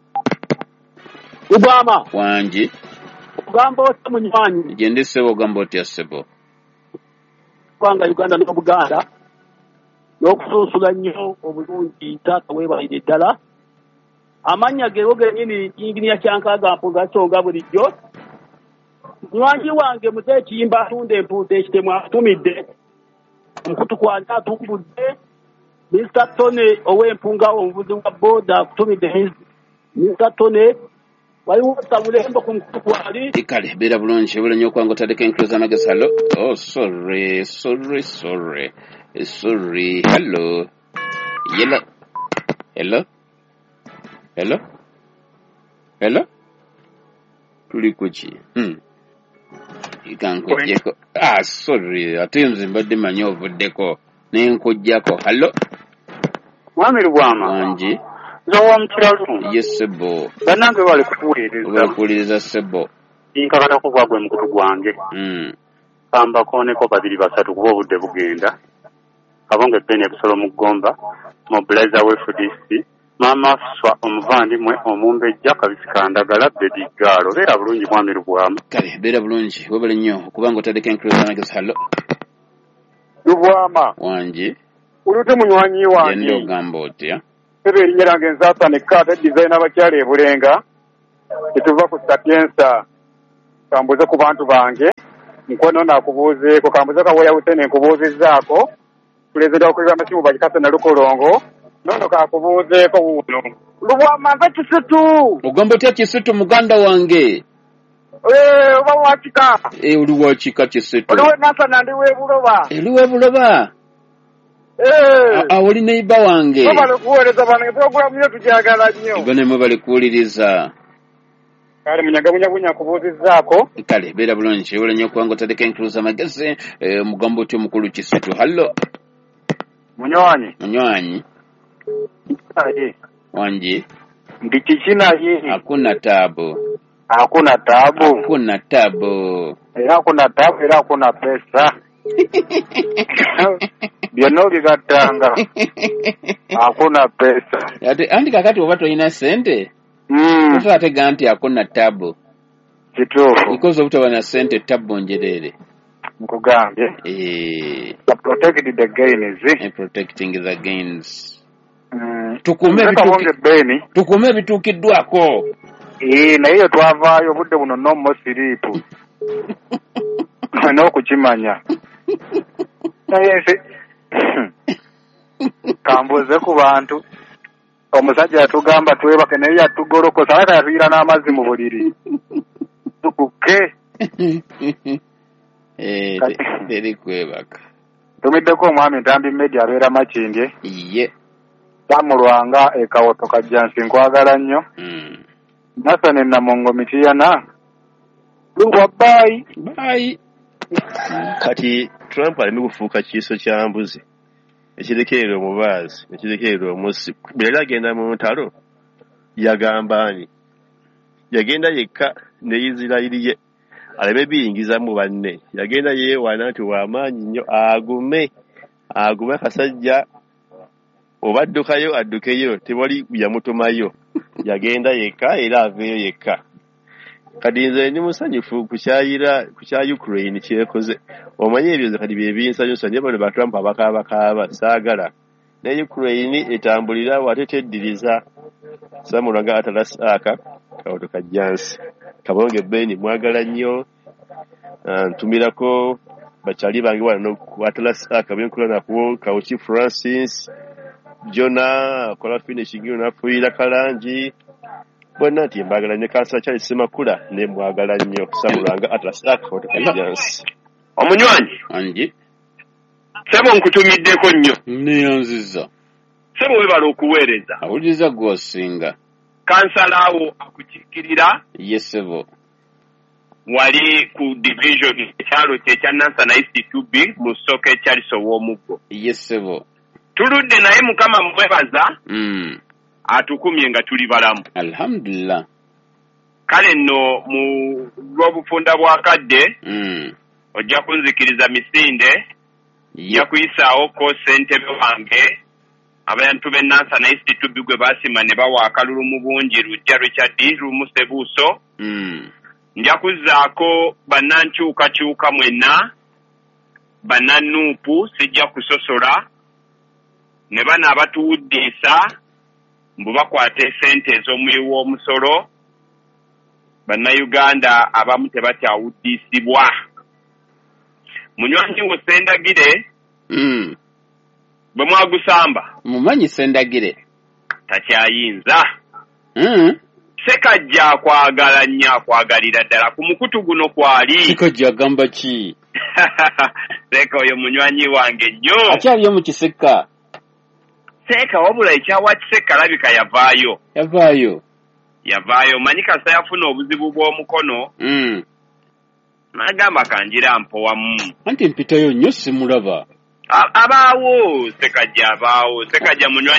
Ubama wangi ogamba otya munywanyi gye ndi ssebo ogamba otya ssebo kubanga Uganda n'Obuganda n'okusunsula nnyo obulungi taata weebalire ddala amannya geewo gennyini yinginiya kyankaaga mpuga kyonga bulijjo munywanyi wange muzee Kiyimba atunda empuuta ekitemu atumidde omukutu kwanja atumbudde Mister Tone ow'empunga omuvuzi wa booda akutumidde Mister Tone waliwo sabulembo ku mukutu kwali kale beera bulungi ebula nnyo okubanga otadeko enkuluza amagezi halo oh sorry sorry sorry sorry hello yello hello hello hello tuli kuki hmm kankujjeko. Ah, sorry, ate nze mbadde manyi ovuddeko nenkujjako. Hallo? Mwami Lubwama. Wangi. Nzowa mukiralu. Yes, sebo. Bannange bali kukuwuliriza. Bali kuwuliriza sebo. Nkakata kuva gwe mukutu gwange. Mm. Kamba koneko babiri basatu kuba obudde bugenda. Kabonge Bene Busolo mu Gomba. Mobilizer we F D C. Mama Swa omuvandimwe omumbejja kabisika ndagala Bedi Galo. Beera bulungi Mwami Lubwama. Kale, beera bulungi. Webale nnyo okubanga otadeko enclosure magazine. Hallo. Lubwama. Wangi. Ulute munywanyi wange. Yendo ogamba otya? Ebe erinnya lyange Nzaasane Kaata designer abakyala e Bulenga. Etuva ku Sapienza. Kambuze ku bantu bange. Nkono nakubuuzeeko kambuze kawoya Hussein nkubuuzizzaako. Pulezidenti w'okulira amasimu Bakikase na Lukolongo. Nono kakubuuzeeko wuuno. Lubwama nze Kisutu. Ogamba otya Kisutu muganda wange? Eh, oba wakika. Eh, oli wakika Kisutu. Oliwe Nansana ndi w'ebuloba. Eli w'ebuloba? Eh. Ah, oli neiba wange. Baba kuweleza bange programu yetu gyagala nnyo. Bane mwe bali kuwuliriza. Kale munyaga munyagunya kubuuzizzaako. Kale beera bulungi wala nnyo kubanga otadeko enclosure magazine eh, mugambo otya omukulu Kisutu. Hallo. Munywanyi. Munywanyi. Aye. Wangi. Ndi kikina ye. Hakuna tabu. Hakuna tabu. Hakuna tabu. Era hakuna tabu era hakuna pesa. Byonna obigattanga. Hakuna pesa. Ate andi kakati oba toyina sente? Mm. Totatega nti hakuna tabu. Kituufu. Because obutaba na sente tabu njerere. Nkugambye. Eh. Protect the gains. And protecting the gains. Mm. Tukume bituki. Tukume bitukiddwako. Eh, naye yo twavaayo obudde buno no siriipu. N'okukimanya. Naye nsi kambuze ku bantu. Omusajja yatugamba twebake naye yatugolokosa ate yatuyiira n'amazzi mu buliri. Tukuke. Eh, teri kwebaka. Tumiddeko omwami Ntambi Media abeera Makindye. Iye. Tamulwanga ekawoto kajjansi nkwagala nnyo. Mm. Nasane Namongo Mitiyana. Lubwa bye. Bye. Kati Trump alimi kufuuka kiiso kya mbuzi ekirekerera omubaazi ekirekerera omusi bwe agenda mu ntalo yagamba ani yagenda yekka ne Isirayiri ye aleme biyingiza mu banne yagenda yeewaana nti w'amaanyi nnyo agume agume kasajja oba addukayo addukeyo tewali yamutumayo yagenda yekka era aveeyo yekka. Kadi nze ndi musanyufu kukyayira kukya Ukraine kyekoze omanye ebyo kadi bye binsanyusa nje bano ba Trump abakaaba kaaba saagala ne Ukraine etambulira wate teddiriza samulanga atalasaka kawoto kajjansi kabonge Beni mwagala nnyo ntumirako bakyali bange wano atalasaka byenkola nakuwo Kawuki Francis Jona kola finishing nafuira Kalangi bonna nti mbagala ne kansa kyali Semakula ne mwagala nnyo samulanga atalasaka kawoto kajjansi. Omunywanyi anji sebo nkutumiddeko nnyo neyonziza sebo webala okuweereza awuliriza gwosinga kansalaawo akukiikirira yesebo wali ku division ekyalo kyekya Nansana East two B mu ssooka ekyaliso w'omuggo yesebo tuludde naye Mukama mwebaza mm. atukumye nga tuli balamu alhamdulillah. Kale nno mu lw'obufunda bwa kadde mm. ojja kunzikiriza misinde nja kuyisaawo ko ssentebe wange abantu b'e Nansana East two B gwe baasima ne bawa akalulu mu bungi lujja Richard lumu Sebuuso. mm. nja kuzzaako bannankyukakyuka mwenna bannanuupu sijja kusosola ne bano abatuwuddiisa mbu bakwata essente ez'omuyi w'omusolo bannayuganda abamu tebakyawuddiisibwa. Munywanyi wo Sendagire mm. bwe mwagusamba mumanyi Sendagire takyayinza mm. Sekajja akwagala nnyo akwagalira ddala ku mukutu guno kwali Sekajja agamba ki? Seka oyo munywanyi wange nnyo akyaliyo mu kiseka. Seka wabula ekyawa kiseka alabika yavaayo yavaayo yavaayo manyi kasa yafuna obuzibu bw'omukono mm. N'agamba kanjira mpowamu. Anti mpitayo nnyo simulaba. Abaawo Sekajja abaawo Sekajja munywanyi